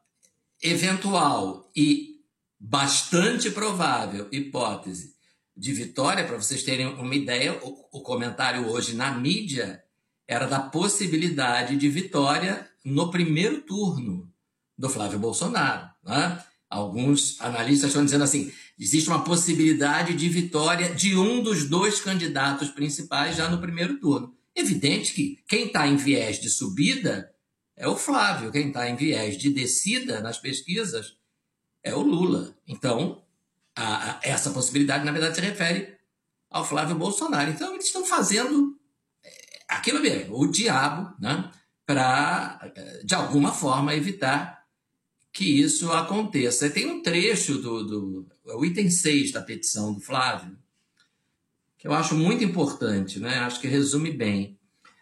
eventual e bastante provável hipótese de vitória. Para vocês terem uma ideia, o, o comentário hoje na mídia era da possibilidade de vitória no primeiro turno do Flávio Bolsonaro. Né? Alguns analistas estão dizendo assim, existe uma possibilidade de vitória de um dos dois candidatos principais já no primeiro turno. Evidente que quem está em viés de subida é o Flávio, quem está em viés de descida nas pesquisas é o Lula. Então, a, a, essa possibilidade, na verdade, se refere ao Flávio Bolsonaro. Então, eles estão fazendo aquilo mesmo, o diabo, né? Para, de alguma forma, evitar que isso aconteça. E tem um trecho do, do o item seis da petição do Flávio, que eu acho muito importante, né? Acho que resume bem.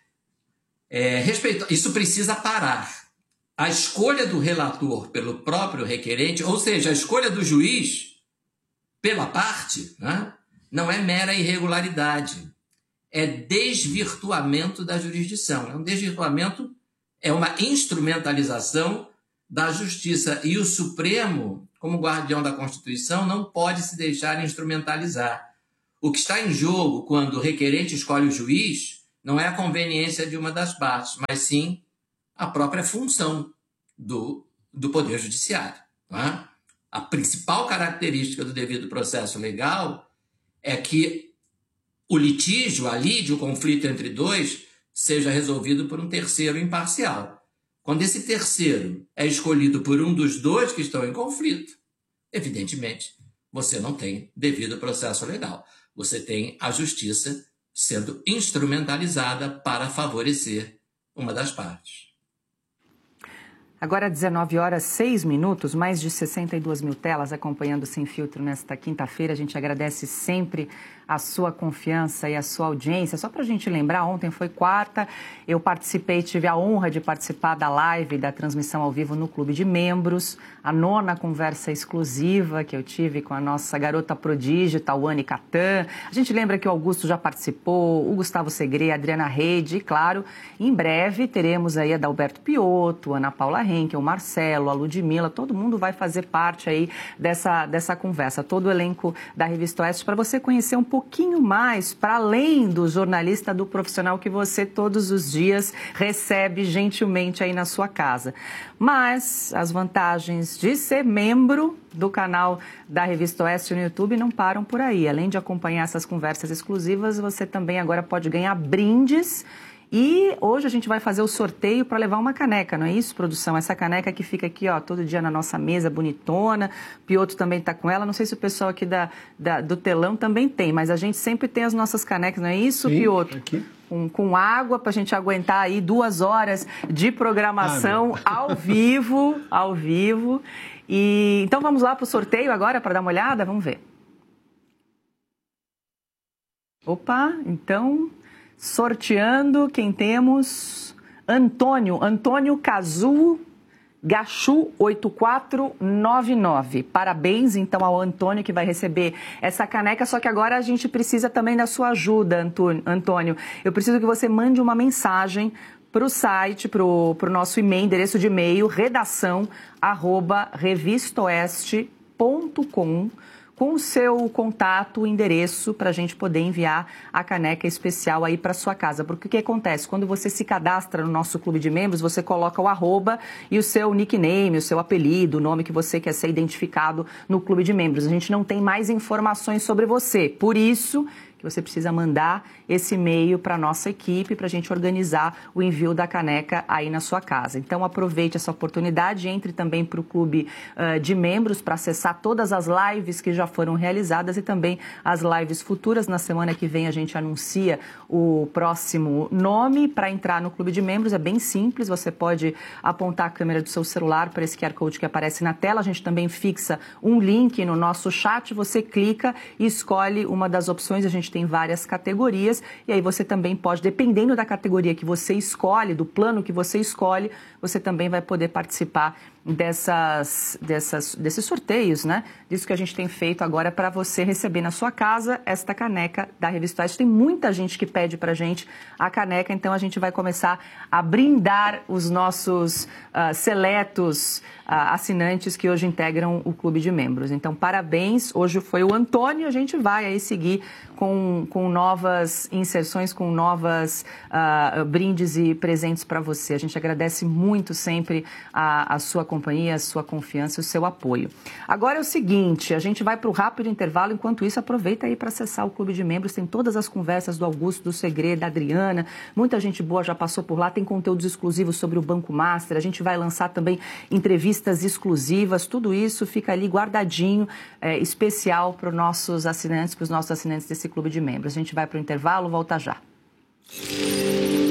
É, respeito, isso precisa parar. A escolha do relator pelo próprio requerente, ou seja, a escolha do juiz pela parte, né? Não é mera irregularidade, é desvirtuamento da jurisdição. É um desvirtuamento, é uma instrumentalização da justiça. E o Supremo, como guardião da Constituição, não pode se deixar instrumentalizar. O que está em jogo quando o requerente escolhe o juiz não é a conveniência de uma das partes, mas sim a própria função do, do Poder Judiciário. Não é? A principal característica do devido processo legal é que o litígio, a lide, o conflito entre dois, seja resolvido por um terceiro imparcial. Quando esse terceiro é escolhido por um dos dois que estão em conflito, evidentemente, você não tem devido processo legal. Você tem a justiça sendo instrumentalizada para favorecer uma das partes. Agora, dezenove horas, seis minutos, mais de sessenta e duas mil telas acompanhando Sem Filtro nesta quinta-feira. A gente agradece sempre a sua confiança e a sua audiência. Só para a gente lembrar, ontem foi quarta, eu participei, tive a honra de participar da live, da transmissão ao vivo no Clube de Membros, a nona conversa exclusiva que eu tive com a nossa garota prodígio, Tawane Catan. A gente lembra que o Augusto já participou, o Gustavo Segre, a Adriana Reide, e claro, em breve teremos aí a Dalberto Piotto, Ana Paula Henkel, o Marcelo, a Ludmilla, todo mundo vai fazer parte aí dessa, dessa conversa, todo o elenco da Revista Oeste, para você conhecer um pouquinho mais, para além do jornalista, do profissional que você todos os dias recebe gentilmente aí na sua casa. Mas as vantagens de ser membro do canal da Revista Oeste no YouTube não param por aí. Além de acompanhar essas conversas exclusivas, você também agora pode ganhar brindes. E hoje a gente vai fazer o sorteio para levar uma caneca, não é isso, produção? Essa caneca que fica aqui, ó, todo dia na nossa mesa, bonitona. Piotto também está com ela. Não sei se o pessoal aqui da, da, do telão também tem, mas a gente sempre tem as nossas canecas, não é isso, Sim, Piotto? Aqui. Com, com água para a gente aguentar aí duas horas de programação ah, ao vivo, ao vivo. E então vamos lá para o sorteio agora para dar uma olhada? Vamos ver. Opa, então... Sorteando, quem temos? Antônio, Antônio Kazu Gachu oito quatro nove nove. Parabéns, então, ao Antônio que vai receber essa caneca, só que agora a gente precisa também da sua ajuda, Antônio. Eu preciso que você mande uma mensagem para o site, para o nosso e-mail, endereço de e-mail, redação, arroba, revistaoeste ponto com, com o seu contato, o endereço, para a gente poder enviar a caneca especial aí para sua casa. Porque o que acontece? Quando você se cadastra no nosso clube de membros, você coloca o arroba e o seu nickname, o seu apelido, o nome que você quer ser identificado no clube de membros. A gente não tem mais informações sobre você. Por isso que você precisa mandar esse e-mail para a nossa equipe para a gente organizar o envio da caneca aí na sua casa. Então, aproveite essa oportunidade, entre também para o clube uh, de membros para acessar todas as lives que já foram realizadas e também as lives futuras. Na semana que vem a gente anuncia o próximo nome para entrar no clube de membros. É bem simples, você pode apontar a câmera do seu celular para esse Q R Code que aparece na tela. A gente também fixa um link no nosso chat, você clica e escolhe uma das opções. A gente tem várias categorias e aí você também pode, dependendo da categoria que você escolhe, do plano que você escolhe, você também vai poder participar dessas, dessas, desses sorteios, né? Disso que a gente tem feito agora para você receber na sua casa esta caneca da Revista Oeste. Tem muita gente que pede para a gente a caneca, então a gente vai começar a brindar os nossos uh, seletos uh, assinantes que hoje integram o clube de membros. Então, parabéns. Hoje foi o Antônio, a gente vai aí seguir com, com novas inserções, com novas uh, brindes e presentes para você. A gente agradece muito sempre a, a sua companhia, a sua confiança e o seu apoio. Agora é o seguinte, a gente vai para o rápido intervalo, enquanto isso aproveita aí para acessar o clube de membros, tem todas as conversas do Augusto, do Segre, da Adriana, muita gente boa já passou por lá, tem conteúdos exclusivos sobre o Banco Master, a gente vai lançar também entrevistas exclusivas, tudo isso fica ali guardadinho, é, especial para os nossos assinantes, para os nossos assinantes desse clube de membros. A gente vai para o intervalo, volta já.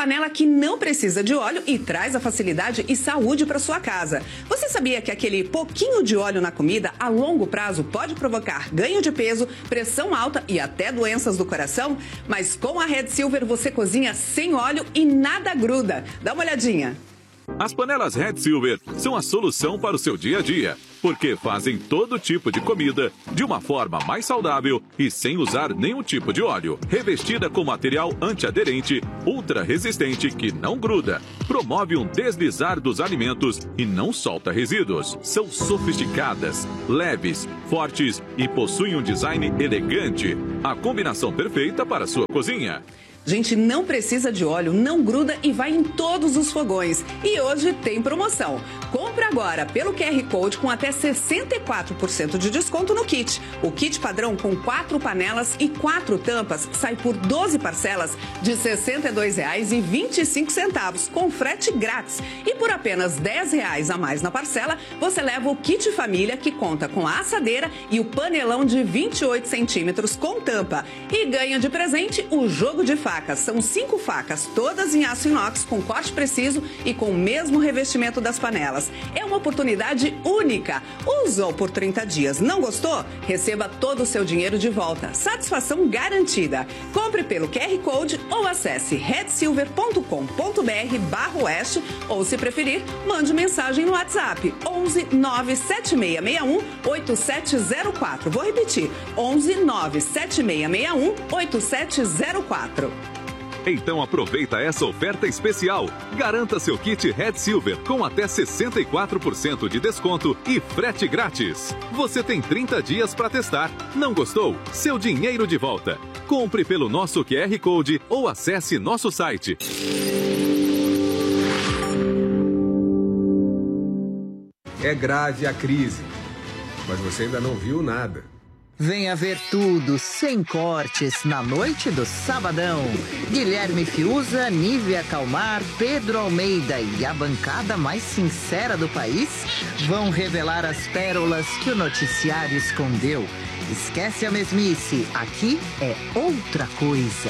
panela que não precisa de óleo e traz a facilidade e saúde para sua casa. Você sabia que aquele pouquinho de óleo na comida a longo prazo pode provocar ganho de peso, pressão alta e até doenças do coração? Mas com a Red Silver você cozinha sem óleo e nada gruda. Dá uma olhadinha. As panelas Red Silver são a solução para o seu dia a dia, porque fazem todo tipo de comida de uma forma mais saudável e sem usar nenhum tipo de óleo. Revestida com material antiaderente, ultra resistente que não gruda, promove um deslizar dos alimentos e não solta resíduos. São sofisticadas, leves, fortes e possuem um design elegante. A combinação perfeita para a sua cozinha. Gente, não precisa de óleo, não gruda e vai em todos os fogões. E hoje tem promoção. Compre agora pelo Q R Code com até sessenta e quatro por cento de desconto no kit. O kit padrão com quatro panelas e quatro tampas sai por doze parcelas de sessenta e dois reais e vinte e cinco centavos, com frete grátis. E por apenas dez reais a mais na parcela, você leva o kit família, que conta com a assadeira e o panelão de vinte e oito centímetros com tampa. E ganha de presente o jogo de facas. São cinco facas, todas em aço inox, com corte preciso e com o mesmo revestimento das panelas. É uma oportunidade única. Usou por trinta dias, não gostou? Receba todo o seu dinheiro de volta. Satisfação garantida. Compre pelo Q R Code ou acesse red silver ponto com ponto b r barra oeste ou, se preferir, mande mensagem no WhatsApp onze nove sete seis seis um oito sete zero quatro. Vou repetir, onze nove sete seis seis um oito sete zero quatro. Então aproveita essa oferta especial. Garanta seu kit Red Silver com até sessenta e quatro por cento de desconto e frete grátis. Você tem trinta dias para testar. Não gostou? Seu dinheiro de volta. Compre pelo nosso Q R Code ou acesse nosso site. É grave a crise, mas você ainda não viu nada. Venha ver tudo, sem cortes, na noite do Sabadão. Guilherme Fiuza, Nívia Calmar, Pedro Almeida e a bancada mais sincera do país vão revelar as pérolas que o noticiário escondeu. Esquece a mesmice, aqui é outra coisa.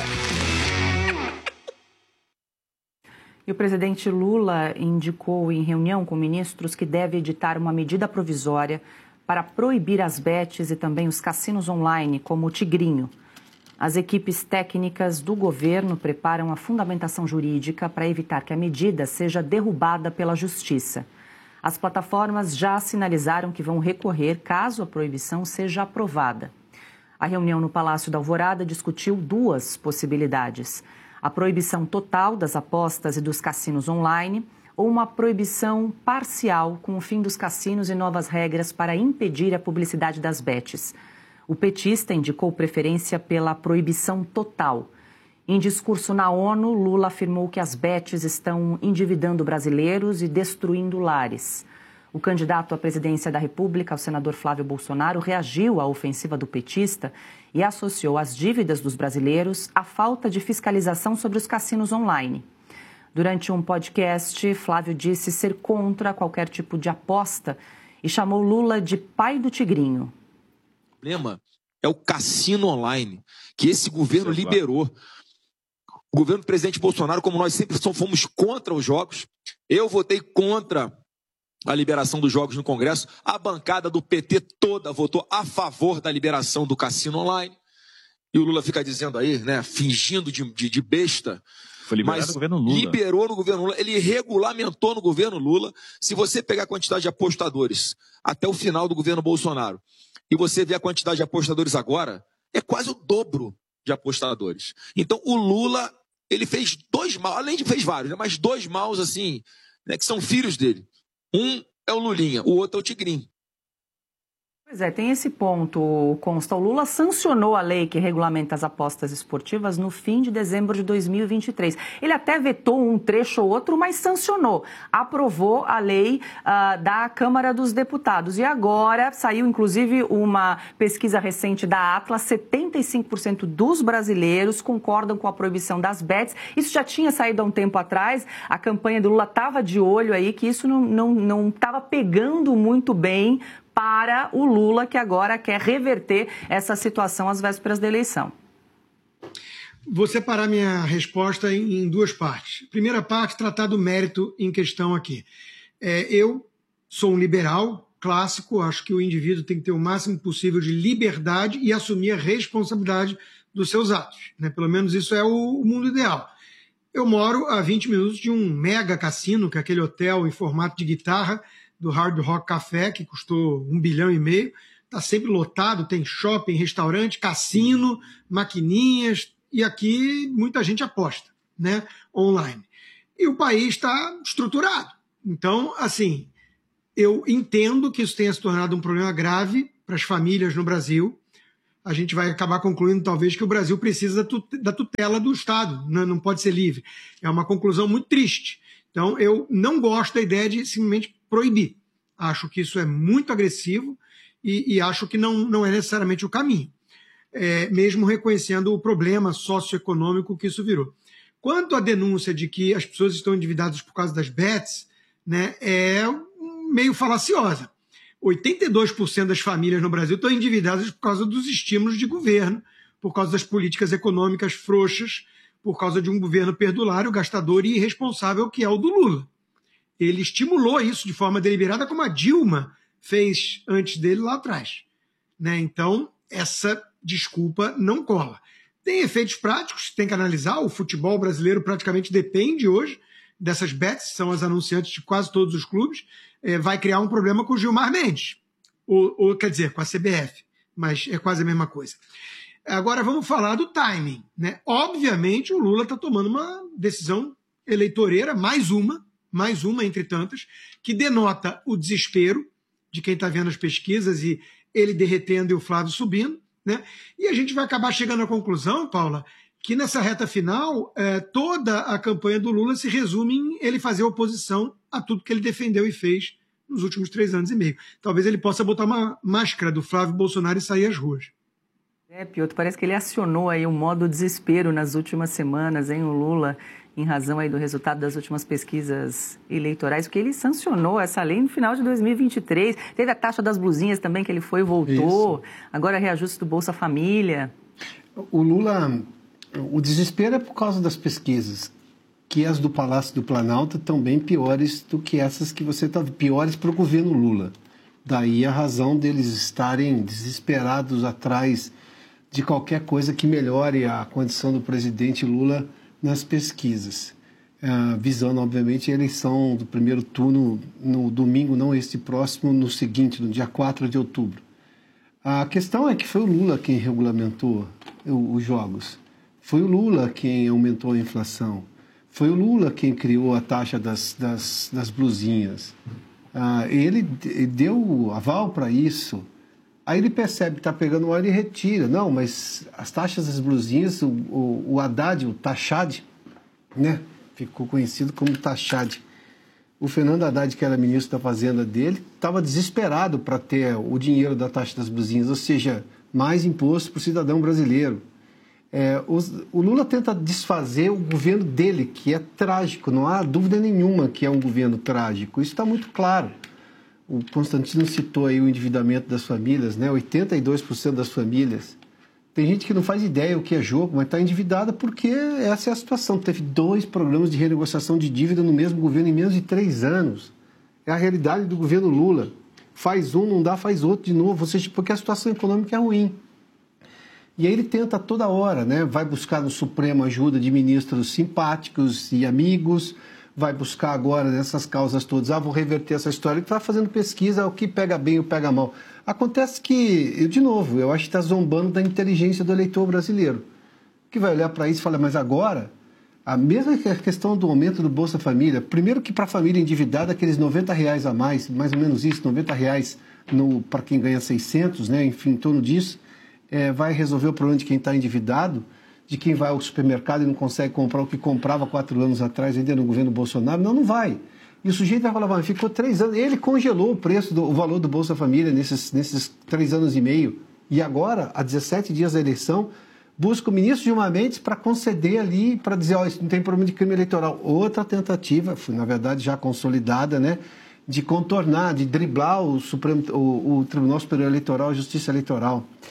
E o presidente Lula indicou em reunião com ministros que deve editar uma medida provisória para proibir as bets e também os cassinos online, como o Tigrinho. As equipes técnicas do governo preparam a fundamentação jurídica para evitar que a medida seja derrubada pela Justiça. As plataformas já sinalizaram que vão recorrer caso a proibição seja aprovada. A reunião no Palácio da Alvorada discutiu duas possibilidades: a proibição total das apostas e dos cassinos online, ou uma proibição parcial com o fim dos cassinos e novas regras para impedir a publicidade das bets. O petista indicou preferência pela proibição total. Em discurso na ONU, Lula afirmou que as bets estão endividando brasileiros e destruindo lares. O candidato à presidência da República, o senador Flávio Bolsonaro, reagiu à ofensiva do petista e associou as dívidas dos brasileiros à falta de fiscalização sobre os cassinos online. Durante um podcast, Flávio disse ser contra qualquer tipo de aposta e chamou Lula de pai do Tigrinho. O problema é o cassino online, que esse governo liberou. O governo do presidente Bolsonaro, como nós sempre fomos contra os jogos, eu votei contra a liberação dos jogos no Congresso, a bancada do P T toda votou a favor da liberação do cassino online. E o Lula fica dizendo aí, né, fingindo de, de, de besta. Foi liberado Mas no governo Lula. Liberou no governo Lula, ele regulamentou no governo Lula. Se você pegar a quantidade de apostadores até o final do governo Bolsonaro e você ver a quantidade de apostadores agora, é quase o dobro de apostadores. Então o Lula, ele fez dois maus, além de fez vários, né, mas dois maus assim, né, que são filhos dele. Um é o Lulinha, o outro é o Tigrinho. Pois é, tem esse ponto, consta. O Lula sancionou a lei que regulamenta as apostas esportivas no fim de dezembro de dois mil e vinte e três. Ele até vetou um trecho ou outro, mas sancionou. Aprovou a lei uh, da Câmara dos Deputados. E agora saiu, inclusive, uma pesquisa recente da Atlas. setenta e cinco por cento dos brasileiros concordam com a proibição das bets. Isso já tinha saído há um tempo atrás. A campanha do Lula estava de olho aí, que isso não não não estava pegando muito bem para o Lula, que agora quer reverter essa situação às vésperas da eleição. Vou separar minha resposta em, em duas partes. Primeira parte, tratar do mérito em questão aqui. É, eu sou um liberal clássico, acho que o indivíduo tem que ter o máximo possível de liberdade e assumir a responsabilidade dos seus atos, né? Pelo menos isso é o, o mundo ideal. Eu moro a vinte minutos de um mega cassino, que é aquele hotel em formato de guitarra do Hard Rock Café, que custou um bilhão e meio. Está sempre lotado, tem shopping, restaurante, cassino, maquininhas, e aqui muita gente aposta, né, online. E o país está estruturado. Então, assim, eu entendo que isso tenha se tornado um problema grave para as famílias no Brasil. A gente vai acabar concluindo, talvez, que o Brasil precisa da tutela do Estado, não pode ser livre. É uma conclusão muito triste. Então, eu não gosto da ideia de simplesmente proibir. Acho que isso é muito agressivo e, e acho que não, não é necessariamente o caminho. É, mesmo reconhecendo o problema socioeconômico que isso virou. Quanto à denúncia de que as pessoas estão endividadas por causa das bets, né, é meio falaciosa. oitenta e dois por cento das famílias no Brasil estão endividadas por causa dos estímulos de governo, por causa das políticas econômicas frouxas, por causa de um governo perdulário, gastador e irresponsável, que é o do Lula. Ele estimulou isso de forma deliberada, como a Dilma fez antes dele lá atrás, né? Então, essa desculpa não cola. Tem efeitos práticos, tem que analisar. O futebol brasileiro praticamente depende hoje dessas bets, são as anunciantes de quase todos os clubes. É, vai criar um problema com o Gilmar Mendes, ou, ou quer dizer, com a C B F, mas é quase a mesma coisa. Agora vamos falar do timing, né? Obviamente o Lula está tomando uma decisão eleitoreira, mais uma, mais uma entre tantas, que denota o desespero de quem está vendo as pesquisas e ele derretendo e o Flávio subindo, né? E a gente vai acabar chegando à conclusão, Paula, que nessa reta final, eh, toda a campanha do Lula se resume em ele fazer oposição a tudo que ele defendeu e fez nos últimos três anos e meio. Talvez ele possa botar uma máscara do Flávio Bolsonaro e sair às ruas. É, Piotr, parece que ele acionou aí o modo desespero nas últimas semanas, hein, o Lula, em razão aí do resultado das últimas pesquisas eleitorais, porque ele sancionou essa lei no final de dois mil e vinte e três. Teve a taxa das blusinhas também, que ele foi e voltou. Isso. Agora reajuste do Bolsa Família. O Lula, o desespero é por causa das pesquisas, que as do Palácio do Planalto estão bem piores do que essas que você está... piores para o governo Lula. Daí a razão deles estarem desesperados atrás de qualquer coisa que melhore a condição do presidente Lula nas pesquisas, uh, visando, obviamente, a eleição do primeiro turno no domingo, não este próximo, no seguinte, no dia quatro de outubro. A questão é que foi o Lula quem regulamentou os jogos, foi o Lula quem aumentou a inflação, foi o Lula quem criou a taxa das, das, das blusinhas. Uh, ele deu aval para isso. Aí ele percebe que está pegando óleo e retira. Não, mas as taxas das blusinhas, o, o, o Haddad, o Tachad, né? Ficou conhecido como Tachad. O Fernando Haddad, que era ministro da Fazenda dele, estava desesperado para ter o dinheiro da taxa das blusinhas, ou seja, mais imposto para o cidadão brasileiro. É, os, o Lula tenta desfazer o governo dele, que é trágico, não há dúvida nenhuma que é um governo trágico. Isso está muito claro. O Constantino citou aí o endividamento das famílias, né? oitenta e dois por cento das famílias. Tem gente que não faz ideia o que é jogo, mas está endividada porque essa é a situação. Teve dois programas de renegociação de dívida no mesmo governo em menos de três anos. É a realidade do governo Lula. Faz um, não dá, faz outro de novo, ou seja, porque a situação econômica é ruim. E aí ele tenta toda hora, né? Vai buscar no Supremo ajuda de ministros simpáticos e amigos, vai buscar agora nessas causas todas, ah, vou reverter essa história, ele está fazendo pesquisa, o que pega bem e o pega mal. Acontece que, eu, de novo, eu acho que está zombando da inteligência do eleitor brasileiro, que vai olhar para isso e falar, mas agora, a mesma questão do aumento do Bolsa Família, primeiro que para a família endividada, aqueles noventa reais a mais, mais ou menos isso, noventa reais para quem ganha seiscentos, né, enfim, em torno disso, é, vai resolver o problema de quem está endividado, de quem vai ao supermercado e não consegue comprar o que comprava quatro anos atrás, ainda no governo Bolsonaro. Não, não vai. E o sujeito vai falar, mas ficou três anos, ele congelou o preço, do, o valor do Bolsa Família nesses, nesses três anos e meio. E agora, há dezessete dias da eleição, busca o ministro Gilmar Mendes para conceder ali, para dizer, ó, oh, isso não tem problema de crime eleitoral. Outra tentativa, na verdade já consolidada, né, de contornar, de driblar o, Supremo, o, o Tribunal Superior Eleitoral, a Justiça Eleitoral.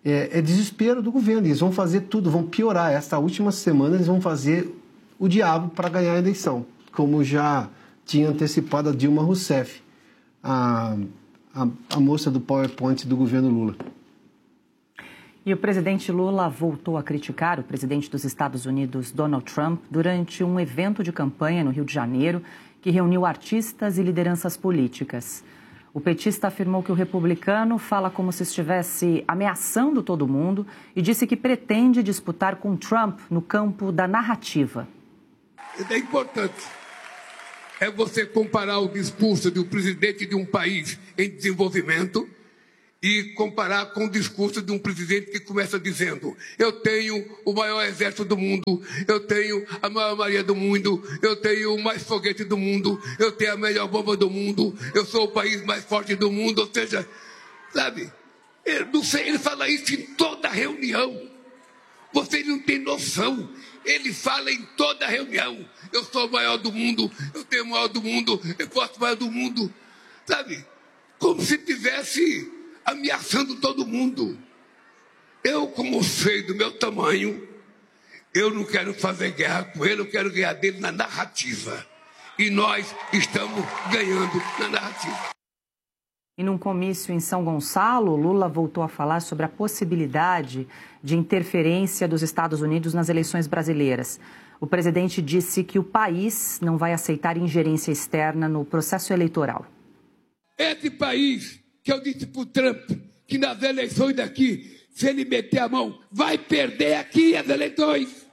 é, é desespero do governo. Eles vão fazer tudo, vão piorar. Esta última semana eles vão fazer o diabo para ganhar a eleição, como já tinha antecipado a Dilma Rousseff, a, a, a moça do PowerPoint do governo Lula. E o presidente Lula voltou a criticar o presidente dos Estados Unidos, Donald Trump, durante um evento de campanha no Rio de Janeiro, que reuniu artistas e lideranças políticas. O petista afirmou que o republicano fala como se estivesse ameaçando todo mundo e disse que pretende disputar com Trump no campo da narrativa. É importante é você comparar o discurso de um presidente de um país em desenvolvimento e comparar com o discurso de um presidente que começa dizendo: eu tenho o maior exército do mundo, eu tenho a maior marinha do mundo, eu tenho o mais foguete do mundo, eu tenho a melhor bomba do mundo, eu sou o país mais forte do mundo. Ou seja, sabe, ele, não sei, ele fala isso em toda reunião. Vocês não têm noção. Ele fala em toda reunião: eu sou o maior do mundo, eu tenho o maior do mundo, eu posso o maior do mundo. Sabe, como se tivesse ameaçando todo mundo. Eu, como sei do meu tamanho, eu não quero fazer guerra com ele, eu quero ganhar dele na narrativa. E nós estamos ganhando na narrativa. E num comício em São Gonçalo, Lula voltou a falar sobre a possibilidade de interferência dos Estados Unidos nas eleições brasileiras. O presidente disse que o país não vai aceitar ingerência externa no processo eleitoral. Esse país, que eu disse para o Trump, que nas eleições daqui, se ele meter a mão, vai perder aqui as eleições.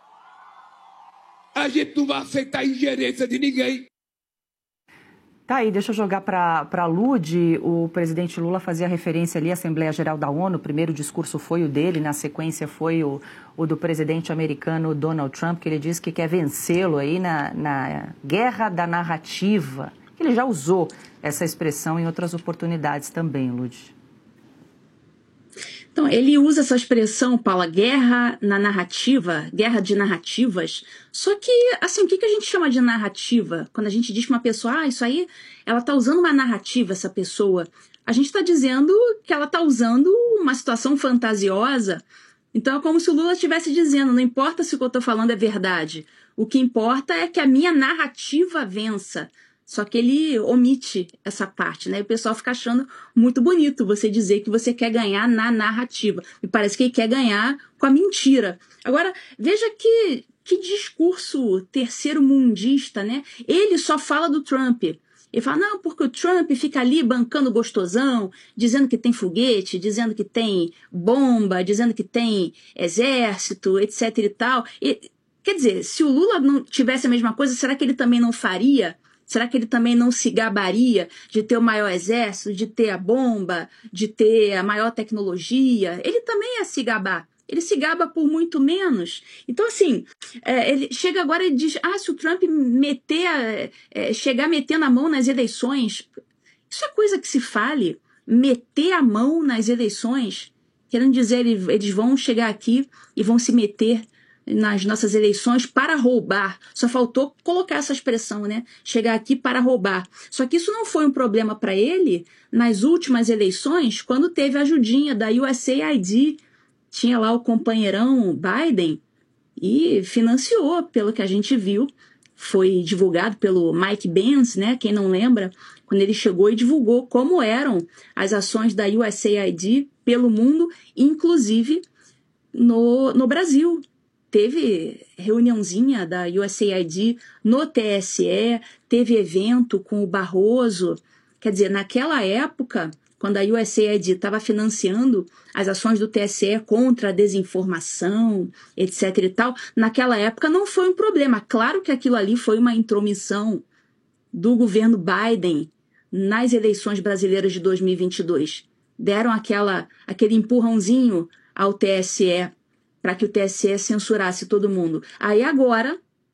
A gente não vai aceitar ingerência de ninguém. Tá aí, deixa eu jogar para a Lud. O presidente Lula fazia referência ali à Assembleia Geral da ONU. O primeiro discurso foi o dele, na sequência foi o, o do presidente americano Donald Trump, que ele disse que quer vencê-lo aí na, na guerra da narrativa. Ele já usou essa expressão em outras oportunidades também, Lud. Então, ele usa essa expressão, Paula, guerra na narrativa, guerra de narrativas. Só que, assim, o que a gente chama de narrativa? Quando a gente diz para uma pessoa, ah, isso aí, ela está usando uma narrativa, essa pessoa. A gente está dizendo que ela está usando uma situação fantasiosa. Então, é como se o Lula estivesse dizendo, não importa se o que eu estou falando é verdade. O que importa é que a minha narrativa vença. Só que ele omite essa parte, né? E o pessoal fica achando muito bonito você dizer que você quer ganhar na narrativa. Me parece que ele quer ganhar com a mentira. Agora, veja que, que discurso terceiro-mundista, né? Ele só fala do Trump. Ele fala, não, porque o Trump fica ali bancando gostosão, dizendo que tem foguete, dizendo que tem bomba, dizendo que tem exército, etc e tal. E, quer dizer, se o Lula não tivesse a mesma coisa, será que ele também não faria? Será que ele também não se gabaria de ter o maior exército, de ter a bomba, de ter a maior tecnologia? Ele também ia se gabar. Ele se gaba por muito menos. Então, assim, é, ele chega agora e diz, ah, se o Trump meter, é, chegar metendo a mão nas eleições, isso é coisa que se fale, meter a mão nas eleições, querendo dizer, eles vão chegar aqui e vão se meter nas nossas eleições para roubar. Só faltou colocar essa expressão, né? Chegar aqui para roubar. Só que isso não foi um problema para ele nas últimas eleições, quando teve a ajudinha da U S A I D. Tinha lá o companheirão Biden e financiou, pelo que a gente viu. Foi divulgado pelo Mike Pence, né? Quem não lembra, quando ele chegou e divulgou como eram as ações da U S A I D pelo mundo, inclusive no, no Brasil. Teve reuniãozinha da U S A I D no T S E, teve evento com o Barroso. Quer dizer, naquela época, quando a U S A I D estava financiando as ações do T S E contra a desinformação, etc e tal, naquela época não foi um problema. Claro que aquilo ali foi uma intromissão do governo Biden nas eleições brasileiras de dois mil e vinte e dois. Deram aquela, aquele empurrãozinho ao T S E para que o T S E censurasse todo mundo. Aí agora,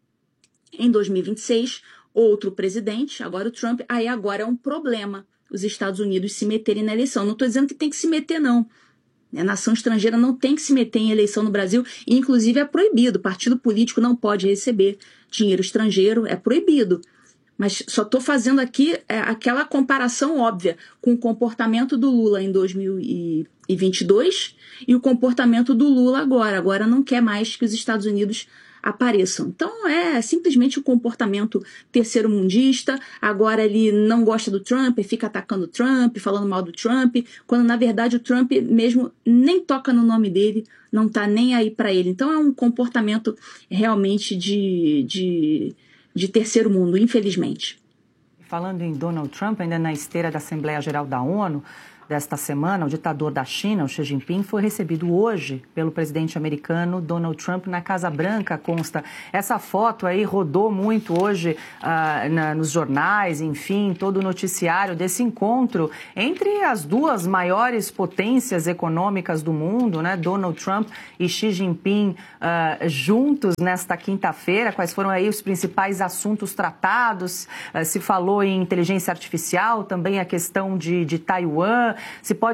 em dois mil e vinte e seis, outro presidente, agora o Trump, aí agora é um problema os Estados Unidos se meterem na eleição. Não estou dizendo que tem que se meter, não. A nação estrangeira não tem que se meter em eleição no Brasil, e inclusive é proibido. O partido político não pode receber dinheiro estrangeiro, é proibido. Mas só estou fazendo aqui é, aquela comparação óbvia com o comportamento do Lula em dois mil e e vinte e dois e o comportamento do Lula agora. Agora não quer mais que os Estados Unidos apareçam. Então é simplesmente o comportamento terceiro-mundista. Agora ele não gosta do Trump, fica atacando o Trump, falando mal do Trump, quando na verdade o Trump mesmo nem toca no nome dele, não tá nem aí para ele. Então é um comportamento realmente de, de, de terceiro mundo, infelizmente. Falando em Donald Trump, ainda na esteira da Assembleia Geral da ONU, desta semana, o ditador da China, o Xi Jinping, foi recebido hoje pelo presidente americano Donald Trump na Casa Branca, consta. Essa foto aí rodou muito hoje uh, na, nos jornais, enfim, todo o noticiário desse encontro entre as duas maiores potências econômicas do mundo, né? Donald Trump e Xi Jinping uh, juntos nesta quinta-feira. Quais foram aí os principais assuntos tratados? Uh, se falou em inteligência artificial, também a questão de, de Taiwan. Se pode